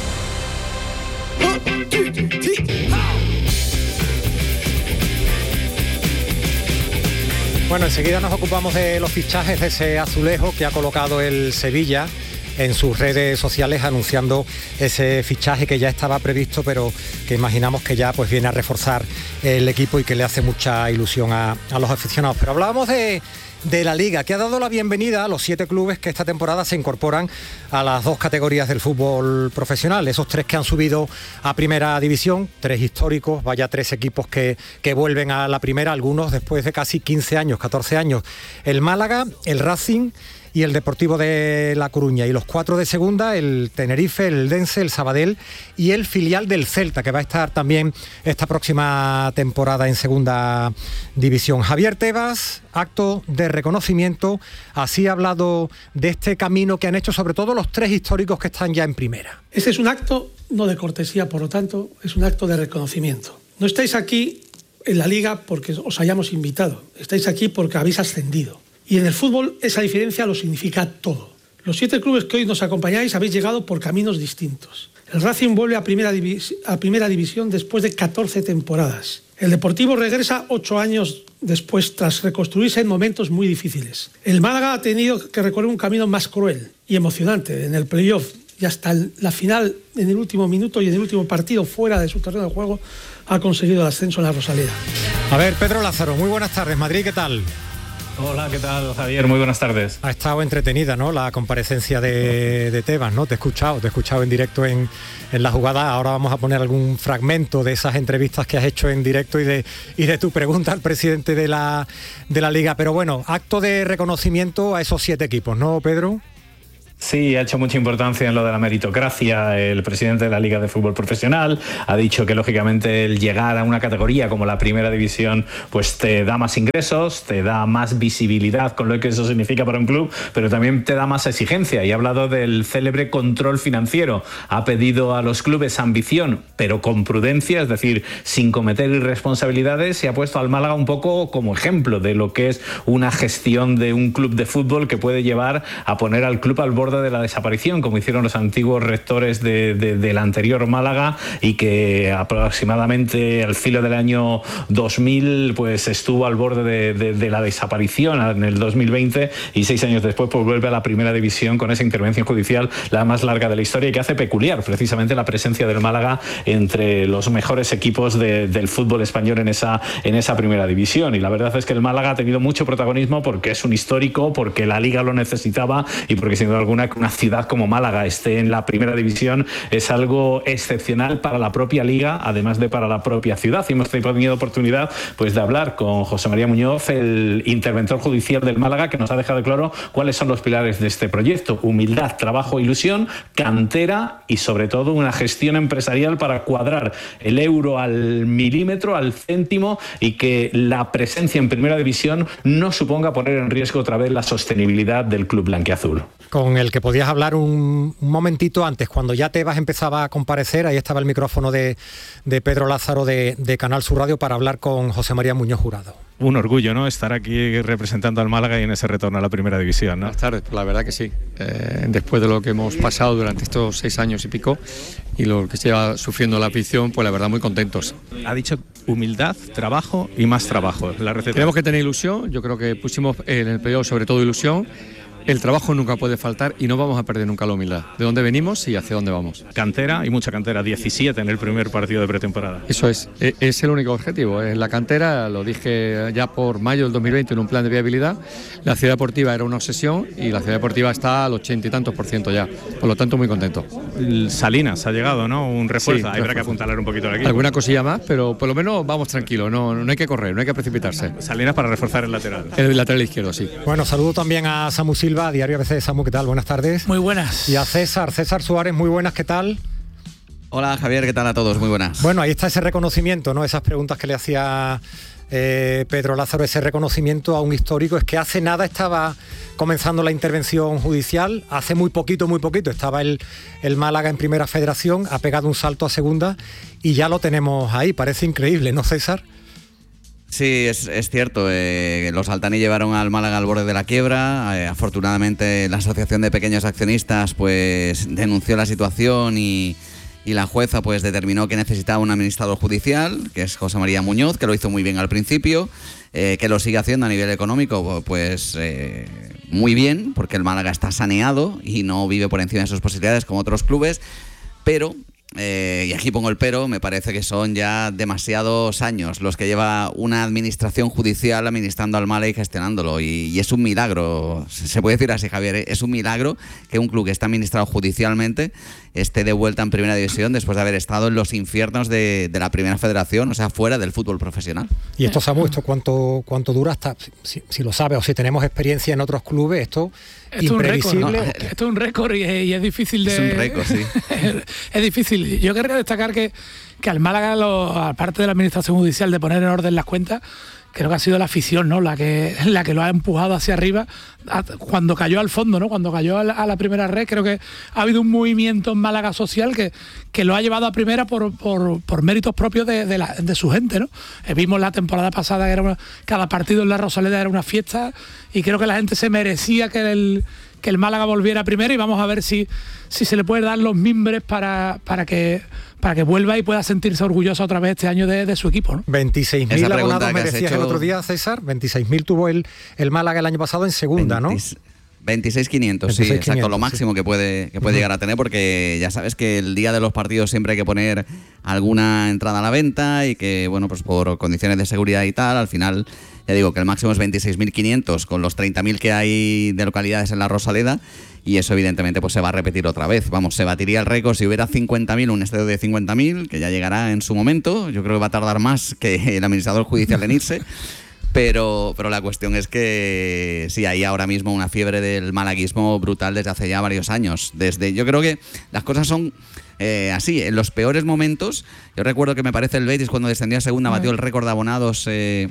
Bueno, enseguida nos ocupamos de los fichajes de ese azulejo que ha colocado el Sevilla en sus redes sociales anunciando ese fichaje que ya estaba previsto, pero que imaginamos que ya pues viene a reforzar el equipo y que le hace mucha ilusión a, a los aficionados. Pero hablábamos de, de la Liga, que ha dado la bienvenida a los siete clubes que esta temporada se incorporan a las dos categorías del fútbol profesional. Esos tres que han subido a Primera División, tres históricos, vaya tres equipos que, que vuelven a la primera, algunos después de casi quince años, catorce años. El Málaga, el Racing y el Deportivo de La Coruña, y los cuatro de segunda, el Tenerife, el Eldense, el Sabadell y el filial del Celta, que va a estar también esta próxima temporada en segunda división. Javier Tebas, acto de reconocimiento, así ha hablado de este camino que han hecho sobre todo los tres históricos que están ya en primera. Este es un acto no de cortesía, por lo tanto, es un acto de reconocimiento. No estáis aquí en la Liga porque os hayamos invitado, estáis aquí porque habéis ascendido. Y en el fútbol esa diferencia lo significa todo. Los siete clubes que hoy nos acompañáis habéis llegado por caminos distintos. El Racing vuelve a primera, divis- a primera división después de catorce temporadas. El Deportivo regresa ocho años después tras reconstruirse en momentos muy difíciles. El Málaga ha tenido que recorrer un camino más cruel y emocionante en el playoff y hasta el, la final en el último minuto y en el último partido fuera de su terreno de juego ha conseguido el ascenso en la Rosaleda. A ver, Pedro Lázaro, muy buenas tardes. Madrid, ¿qué tal? Hola, ¿qué tal, Javier? Muy buenas tardes. Ha estado entretenida, ¿no?, la comparecencia de, de Tebas, ¿no? Te he escuchado, te he escuchado en directo en, en la jugada. Ahora vamos a poner algún fragmento de esas entrevistas que has hecho en directo y de, y de tu pregunta al presidente de la, de la Liga. Pero bueno, acto de reconocimiento a esos siete equipos, ¿no, Pedro? Sí, ha hecho mucha importancia en lo de la meritocracia. El presidente de la Liga de Fútbol Profesional ha dicho que lógicamente el llegar a una categoría como la Primera División pues te da más ingresos, te da más visibilidad con lo que eso significa para un club, pero también te da más exigencia, y ha hablado del célebre control financiero. Ha pedido a los clubes ambición, pero con prudencia, es decir, sin cometer irresponsabilidades, y ha puesto al Málaga un poco como ejemplo de lo que es una gestión de un club de fútbol que puede llevar a poner al club al borde de la desaparición, como hicieron los antiguos rectores de, de, del anterior Málaga, y que aproximadamente al filo del año dos mil pues estuvo al borde de, de, de la desaparición en el dos mil veinte, y seis años después pues vuelve a la Primera División con esa intervención judicial, la más larga de la historia, y que hace peculiar precisamente la presencia del Málaga entre los mejores equipos de, del fútbol español en esa, en esa Primera División. Y la verdad es que el Málaga ha tenido mucho protagonismo porque es un histórico, porque la Liga lo necesitaba, y porque sin duda alguna que una ciudad como Málaga esté en la Primera División es algo excepcional para la propia Liga, además de para la propia ciudad. Y hemos tenido oportunidad pues de hablar con José María Muñoz, el interventor judicial del Málaga, que nos ha dejado claro cuáles son los pilares de este proyecto: humildad, trabajo, ilusión, cantera y sobre todo una gestión empresarial para cuadrar el euro al milímetro, al céntimo, y que la presencia en Primera División no suponga poner en riesgo otra vez la sostenibilidad del club blanquiazul. Con el que podías hablar un, un momentito antes, cuando ya Tebas empezaba a comparecer, ahí estaba el micrófono de, de Pedro Lázaro de, de Canal Sur Radio para hablar con José María Muñoz Jurado. Un orgullo, ¿no?, estar aquí representando al Málaga y en ese retorno a la Primera División, ¿no? Buenas tardes, la verdad que sí. Eh, después de lo que hemos pasado durante estos seis años y pico y lo que se lleva sufriendo la afición, pues la verdad muy contentos. Ha dicho humildad, trabajo y más trabajo. La receta. Tenemos que tener ilusión, yo creo que pusimos en el periodo sobre todo ilusión, el trabajo nunca puede faltar y no vamos a perder nunca la humildad. De dónde venimos y hacia dónde vamos. Cantera y mucha cantera, diecisiete en el primer partido de pretemporada. Eso es, es el único objetivo. Es la cantera, lo dije ya por mayo del dos mil veinte en un plan de viabilidad. La ciudad deportiva era una obsesión y la ciudad deportiva está al ochenta y tantos por ciento ya. Por lo tanto, muy contento. Salinas ha llegado, ¿no? Un refuerzo. Sí, Habrá refuerzo. que apuntalar un poquito aquí. Alguna cosilla más, pero por lo menos vamos tranquilos. No, no hay que correr, no hay que precipitarse. Salinas para reforzar el lateral. El lateral izquierdo, sí. Bueno, saludo también a Samu Silva, Diario A B C. Samu, ¿qué tal? Buenas tardes. Muy buenas. Y a César, César Suárez, muy buenas, ¿qué tal? Hola Javier, ¿qué tal a todos? Muy buenas. Bueno, ahí está ese reconocimiento, ¿no? Esas preguntas que le hacía eh, Pedro Lázaro, ese reconocimiento a un histórico. Es que hace nada estaba comenzando la intervención judicial, hace muy poquito, muy poquito, estaba el, el Málaga en Primera Federación, ha pegado un salto a Segunda y ya lo tenemos ahí. Parece increíble, ¿no, César? Sí, es, es cierto. Eh, los Altani llevaron al Málaga al borde de la quiebra. Eh, afortunadamente, la Asociación de Pequeños Accionistas pues denunció la situación y, y la jueza pues determinó que necesitaba un administrador judicial, que es José María Muñoz, que lo hizo muy bien al principio, eh, que lo sigue haciendo a nivel económico pues eh, muy bien, porque el Málaga está saneado y no vive por encima de sus posibilidades como otros clubes, pero... Eh, y aquí pongo el pero, me parece que son ya demasiados años los que lleva una administración judicial administrando al Málaga y gestionándolo, y, y es un milagro, se puede decir así, Javier, es un milagro que un club que está administrado judicialmente esté de vuelta en Primera División después de haber estado en los infiernos de, de la Primera Federación, o sea, fuera del fútbol profesional. Y esto, Samu, ¿esto cuánto, cuánto dura? Hasta, si, si lo sabes o si tenemos experiencia en otros clubes, esto... Esto es un récord, ¿no? Esto es un récord y, y es difícil de... Es un récord, sí. Es difícil. Yo querría destacar que, que al Málaga, lo, aparte de la administración judicial, de poner en orden las cuentas, creo que ha sido la afición, ¿no? La que, la que lo ha empujado hacia arriba cuando cayó al fondo, ¿no? Cuando cayó a la, a la primera red. Creo que ha habido un movimiento en Málaga social que, que lo ha llevado a primera por, por, por méritos propios de, de, la, de su gente, ¿no? Eh, vimos la temporada pasada que era una, cada partido en la Rosaleda era una fiesta y creo que la gente se merecía que el, que el Málaga volviera a primera, y vamos a ver si, si se le puede dar los mimbres para, para que... para que vuelva y pueda sentirse orgulloso otra vez este año de, de su equipo, ¿no? veintiséis mil abonados merecías hecho... el otro día, César. veintiséis mil tuvo el, el Málaga el año pasado en segunda, ¿no? veintiséis mil quinientos, sí, exacto, lo máximo sí. que puede, que puede uh-huh. llegar a tener, porque ya sabes que el día de los partidos siempre hay que poner alguna entrada a la venta y que, bueno, pues por condiciones de seguridad y tal, al final, ya digo que el máximo es veintiséis mil quinientos con los treinta mil que hay de localidades en la Rosaleda, y eso evidentemente pues se va a repetir otra vez. Vamos, se batiría el récord si hubiera cincuenta mil, un estadio de cincuenta mil, que ya llegará en su momento. Yo creo que va a tardar más que el administrador judicial en irse. Pero, pero la cuestión es que sí, hay ahora mismo una fiebre del malaguismo brutal desde hace ya varios años. Desde, yo creo que las cosas son eh, así, en los peores momentos. Yo recuerdo que me parece el Betis cuando descendió a segunda batió el récord de abonados eh,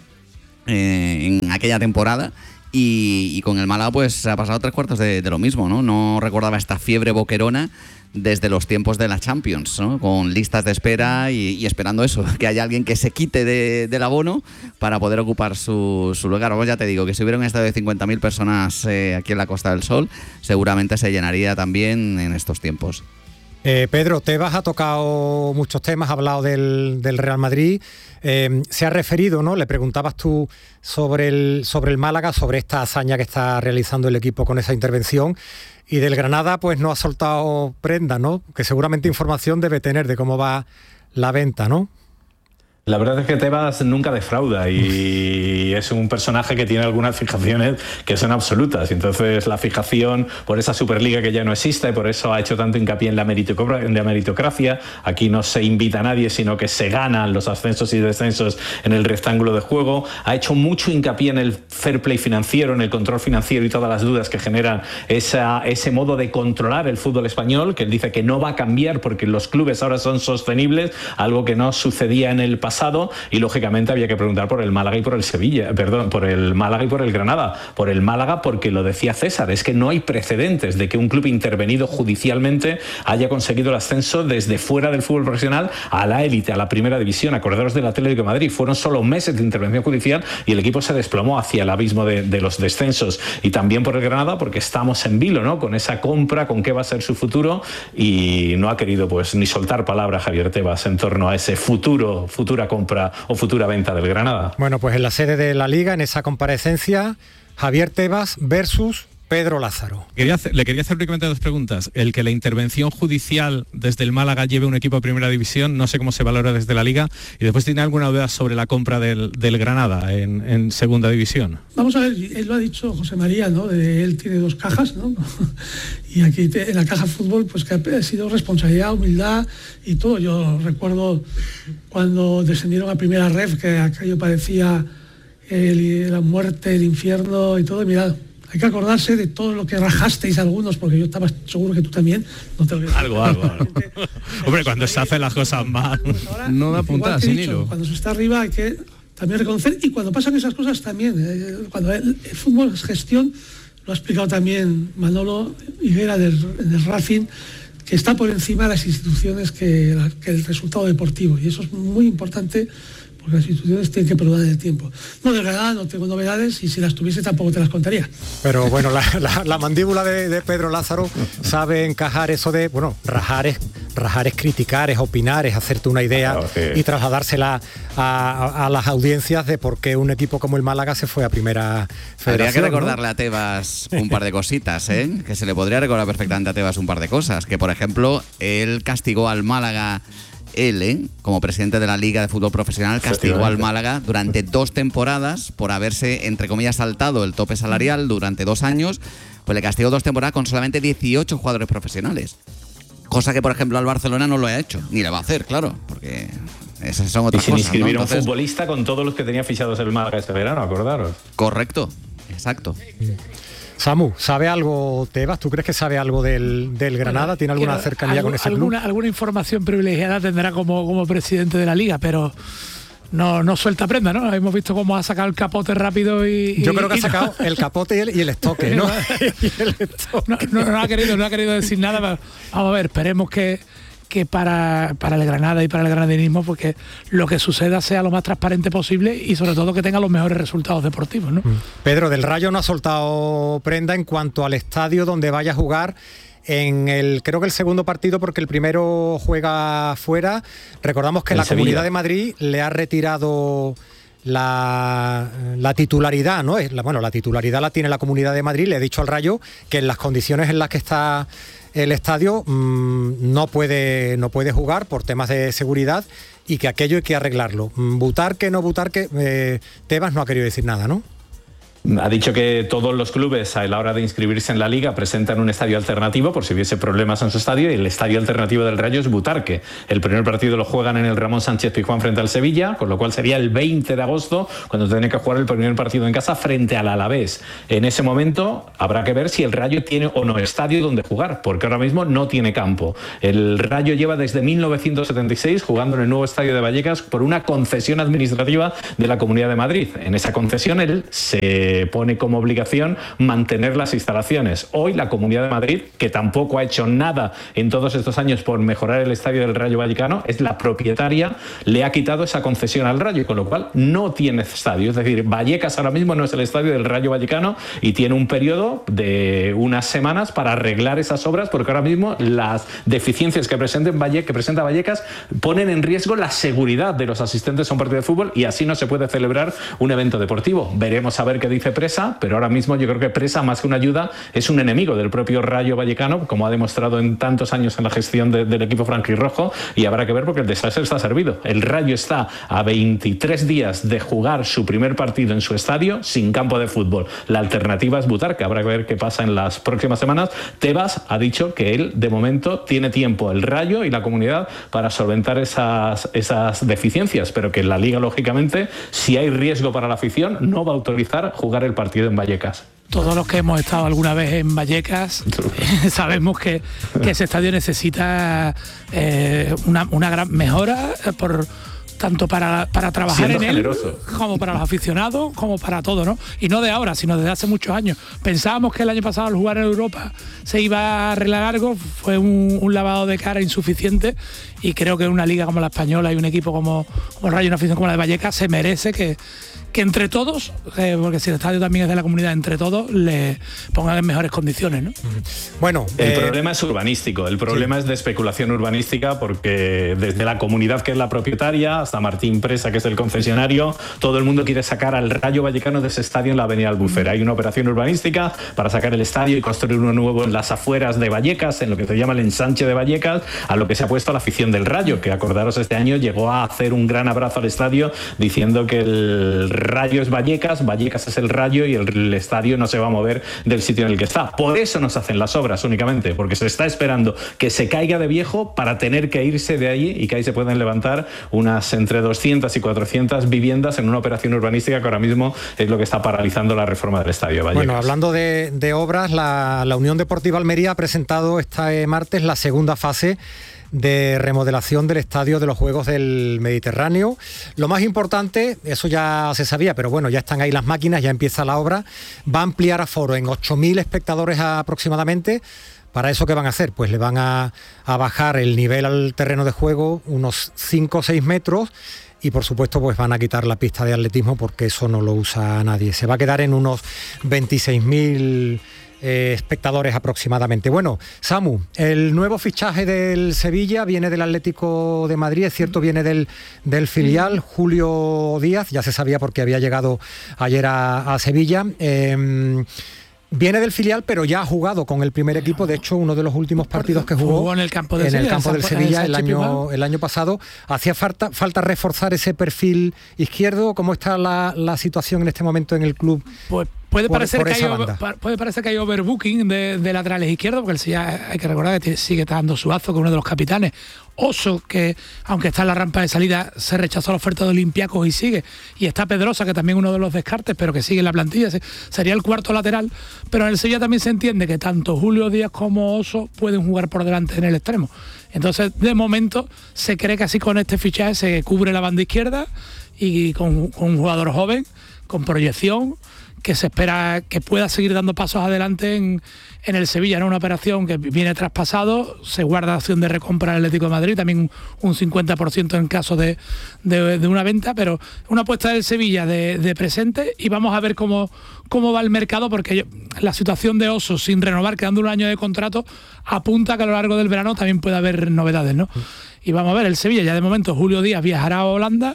eh, en aquella temporada. Y, y con el Málaga pues se ha pasado tres cuartos de, de lo mismo, ¿no? No recordaba esta fiebre boquerona desde los tiempos de la Champions, ¿no? Con listas de espera y, y esperando eso, que haya alguien que se quite de, del abono para poder ocupar su, su lugar. Vamos, ya te digo, que si hubiera un estadio de cincuenta mil personas eh, aquí en la Costa del Sol, seguramente se llenaría también en estos tiempos. Eh, Pedro, Tebas ha tocado muchos temas, ha hablado del, del Real Madrid, eh, se ha referido, ¿no? Le preguntabas tú sobre el, sobre el Málaga, sobre esta hazaña que está realizando el equipo con esa intervención, y del Granada pues no ha soltado prenda, ¿no? Que seguramente información debe tener de cómo va la venta, ¿no? La verdad es que Tebas nunca defrauda y es un personaje que tiene algunas fijaciones que son absolutas. Entonces la fijación por esa Superliga que ya no existe, y por eso ha hecho tanto hincapié en la meritocracia. Aquí no se invita a nadie, sino que se ganan los ascensos y descensos en el rectángulo de juego. Ha hecho mucho hincapié en el fair play financiero, en el control financiero y todas las dudas que generan esa, ese modo de controlar el fútbol español, que él dice que no va a cambiar porque los clubes ahora son sostenibles, algo que no sucedía en el pasado. Y lógicamente había que preguntar por el Málaga y por el Sevilla, perdón, por el Málaga y por el Granada. Por el Málaga porque lo decía César, es que no hay precedentes de que un club intervenido judicialmente haya conseguido el ascenso desde fuera del fútbol profesional a la élite, a la primera división. Acordaros del Atlético de Madrid, fueron solo meses de intervención judicial y el equipo se desplomó hacia el abismo de, de los descensos. Y también por el Granada porque estamos en vilo, ¿no? Con esa compra, con qué va a ser su futuro, y no ha querido pues ni soltar palabra Javier Tebas en torno a ese futuro, futura compra o futura venta del Granada. Bueno, pues en la sede de la Liga, en esa comparecencia, Javier Tebas versus Pedro Lázaro. Quería hacer, le quería hacer únicamente dos preguntas. El que la intervención judicial desde el Málaga lleve un equipo a primera división, no sé cómo se valora desde la Liga, y después tiene alguna duda sobre la compra del, del Granada en, en segunda división. Vamos a ver, él lo ha dicho José María, ¿no? De, él tiene dos cajas, ¿no? Y aquí te, en la caja fútbol, pues que ha sido responsabilidad, humildad y todo. Yo recuerdo cuando descendieron a primera ref, que aquello parecía el, la muerte, el infierno y todo, y mirad, hay que acordarse de todo lo que rajasteis algunos, porque yo estaba seguro que tú también. No te olvides. Algo, algo, algo. Hombre, cuando se hacen las cosas mal, pues no da puntada sin dicho, hilo. Cuando se está arriba hay que también reconocer, y cuando pasan esas cosas también, eh, cuando el, el fútbol es gestión, lo ha explicado también Manolo Higuera del, del Racing, que está por encima de las instituciones que, la, que el resultado deportivo, y eso es muy importante, porque las instituciones tienen que perdurar el tiempo. No, de verdad, no tengo novedades, y si las tuviese tampoco te las contaría. Pero bueno, la, la, la mandíbula de, de Pedro Lázaro sabe encajar eso de, bueno, rajar es, rajar es criticar, es opinar, es hacerte una idea, claro, sí, y trasladársela a, a, a las audiencias de por qué un equipo como el Málaga se fue a primera federación. Habría que recordarle, ¿no?, a Tebas un par de cositas, ¿eh? Que se le podría recordar perfectamente a Tebas un par de cosas. Que, por ejemplo, él castigó al Málaga... Él, ¿eh? como presidente de la Liga de Fútbol Profesional, castigó al Málaga durante dos temporadas por haberse, entre comillas, saltado el tope salarial durante dos años. Pues le castigó dos temporadas con solamente dieciocho jugadores profesionales. Cosa que, por ejemplo, al Barcelona no lo ha hecho. Ni le va a hacer, claro, porque esas son otras cosas. Y sin cosas, inscribir, ¿no?, Entonces, un futbolista con todos los que tenía fichados el Málaga este verano, acordaros. Correcto, exacto. Samu, ¿sabe algo Tebas? ¿Tú crees que sabe algo del, del Granada? ¿Tiene alguna cercanía algún, con ese alguna, club? Alguna información privilegiada tendrá como, como presidente de la Liga, pero no, no suelta prenda, ¿no? Hemos visto cómo ha sacado el capote rápido y... Yo y, creo que ha sacado no. el capote y el, y el estoque, ¿no? y el estoque. No, no, no, ha querido, no ha querido decir nada, pero vamos a ver, esperemos que... que para, para el Granada y para el granadenismo, porque lo que suceda sea lo más transparente posible y sobre todo que tenga los mejores resultados deportivos, ¿no? Pedro, del Rayo no ha soltado prenda en cuanto al estadio donde vaya a jugar en el, creo que el segundo partido, porque el primero juega fuera. Recordamos que en la Sevilla. Comunidad de Madrid le ha retirado la, la titularidad, ¿no? La, bueno, la titularidad la tiene la Comunidad de Madrid. Le ha dicho al Rayo que en las condiciones en las que está el estadio mmm, no puede no puede jugar por temas de seguridad y que aquello hay que arreglarlo. Butarque, no Butarque, eh, Tebas no ha querido decir nada, ¿no? Ha dicho que todos los clubes a la hora de inscribirse en la Liga presentan un estadio alternativo por si hubiese problemas en su estadio, y el estadio alternativo del Rayo es Butarque. El primer partido lo juegan en el Ramón Sánchez Pizjuán frente al Sevilla, con lo cual sería el veinte de agosto cuando tiene que jugar el primer partido en casa frente al Alavés. En ese momento habrá que ver si el Rayo tiene o no estadio donde jugar, porque ahora mismo no tiene campo. El Rayo lleva desde mil novecientos setenta y seis jugando en el nuevo estadio de Vallecas por una concesión administrativa de la Comunidad de Madrid. En esa concesión él se pone como obligación mantener las instalaciones. Hoy la Comunidad de Madrid, que tampoco ha hecho nada en todos estos años por mejorar el estadio del Rayo Vallecano, es la propietaria, le ha quitado esa concesión al Rayo, y con lo cual no tiene estadio. Es decir, Vallecas ahora mismo no es el estadio del Rayo Vallecano y tiene un periodo de unas semanas para arreglar esas obras, porque ahora mismo las deficiencias que, presenten Valle, que presenta Vallecas ponen en riesgo la seguridad de los asistentes a un partido de fútbol, y así no se puede celebrar un evento deportivo. Veremos a ver qué dice Presa, pero ahora mismo yo creo que Presa, más que una ayuda, es un enemigo del propio Rayo Vallecano, como ha demostrado en tantos años en la gestión de, del equipo franquirrojo, y habrá que ver porque el desastre está servido. El Rayo está a veintitrés días de jugar su primer partido en su estadio sin campo de fútbol. La alternativa es Butarque, habrá que ver qué pasa en las próximas semanas. Tebas ha dicho que él, de momento, tiene tiempo, el Rayo y la Comunidad, para solventar esas, esas deficiencias, pero que la Liga, lógicamente, si hay riesgo para la afición, no va a autorizar jugar el partido en Vallecas. Todos los que hemos estado alguna vez en Vallecas eh, sabemos que, que ese estadio necesita eh, una, una gran mejora por tanto para, para trabajar Siendo en él, generoso, como para los aficionados, como para todo, ¿no? Y no de ahora, sino desde hace muchos años. Pensábamos que el año pasado al jugar en Europa se iba a arreglar algo, fue un, un lavado de cara insuficiente, y creo que una liga como la española y un equipo como, como Rayo, una afición como la de Vallecas, se merece que que entre todos, eh, porque si el estadio también es de la comunidad, entre todos le pongan en mejores condiciones, ¿no? Bueno, el eh, problema es urbanístico, el problema sí. es de especulación urbanística, porque desde la comunidad, que es la propietaria, hasta Martín Presa, que es el concesionario, todo el mundo quiere sacar al Rayo Vallecano de ese estadio en la avenida Albufera. Hay una operación urbanística para sacar el estadio y construir uno nuevo en las afueras de Vallecas, en lo que se llama el ensanche de Vallecas, a lo que se ha puesto la afición del Rayo, que acordaros este año llegó a hacer un gran abrazo al estadio diciendo que el Rayo es Vallecas, Vallecas es el Rayo y el, el estadio no se va a mover del sitio en el que está. Por eso no se hacen las obras únicamente, porque se está esperando que se caiga de viejo para tener que irse de allí y que ahí se pueden levantar unas entre doscientas y cuatrocientas viviendas en una operación urbanística que ahora mismo es lo que está paralizando la reforma del estadio de Vallecas. Bueno, hablando de, de obras, la, la Unión Deportiva Almería ha presentado este martes la segunda fase de remodelación del estadio de los Juegos del Mediterráneo. Lo más importante, eso ya se sabía, pero bueno, ya están ahí las máquinas, ya empieza la obra, va a ampliar aforo en ocho mil espectadores aproximadamente. ¿Para eso qué van a hacer? Pues le van a, a bajar el nivel al terreno de juego unos cinco o seis metros y por supuesto pues van a quitar la pista de atletismo porque eso no lo usa nadie. Se va a quedar en unos veintiséis mil Eh, espectadores aproximadamente. Bueno, Samu, el nuevo fichaje del Sevilla viene del Atlético de Madrid, es cierto, viene del, del filial, Julio Díaz, ya se sabía porque había llegado ayer a, a Sevilla. Eh, Viene del filial, pero ya ha jugado con el primer equipo. De hecho, uno de los últimos partidos que jugó, jugó en el campo, de en Sevilla, el campo del Sevilla el año, el año pasado. ¿Hacía falta, falta reforzar ese perfil izquierdo? ¿Cómo está la, la situación en este momento en el club? Pues puede por, parecer, por que hay over, puede parecer que hay overbooking de, de laterales izquierdos, porque el Sevilla, hay que recordar que sigue dando Suazo, con uno de los capitanes. Oso, que aunque está en la rampa de salida, se rechazó la oferta de Olympiacos y sigue. Y está Pedrosa, que también uno de los descartes, pero que sigue en la plantilla. Sería el cuarto lateral. Pero en el Sevilla también se entiende que tanto Julio Díaz como Oso pueden jugar por delante en el extremo. Entonces, de momento, se cree que así con este fichaje se cubre la banda izquierda y con, con un jugador joven, con proyección, que se espera que pueda seguir dando pasos adelante en, en el Sevilla, ¿no? Una operación que viene traspasado, se guarda la opción de recompra del Atlético de Madrid, también un, un cincuenta por ciento en caso de, de, de una venta, pero una apuesta del Sevilla de, de presente, y vamos a ver cómo, cómo va el mercado, porque yo, la situación de Oso sin renovar, quedando un año de contrato, apunta que a lo largo del verano también puede haber novedades, ¿no? Y vamos a ver, el Sevilla ya de momento, Julio Díaz viajará a Holanda.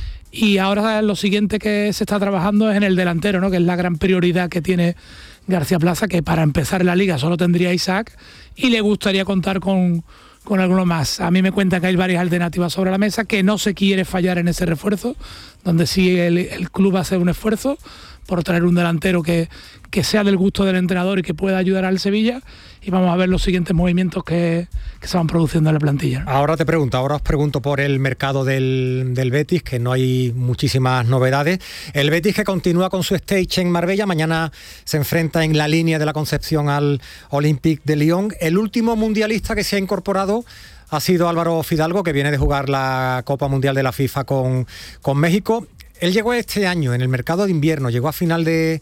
Y ahora lo siguiente que se está trabajando es en el delantero, ¿no? Que es la gran prioridad que tiene García Plaza, que para empezar la liga solo tendría Isaac y le gustaría contar con, con alguno más. A mí me cuenta que hay varias alternativas sobre la mesa, que no se quiere fallar en ese refuerzo, donde sí el, el club hace un esfuerzo por traer un delantero que, que sea del gusto del entrenador y que pueda ayudar al Sevilla. Y vamos a ver los siguientes movimientos que, que se van produciendo en la plantilla, ¿no? Ahora te pregunto, ahora os pregunto por el mercado del, del Betis, que no hay muchísimas novedades. El Betis, que continúa con su stage en Marbella, mañana se enfrenta en la línea de la Concepción al Olympique de Lyon. El último mundialista que se ha incorporado ha sido Álvaro Fidalgo, que viene de jugar la Copa Mundial de la FIFA con, con México. Él llegó este año en el mercado de invierno, llegó a final de,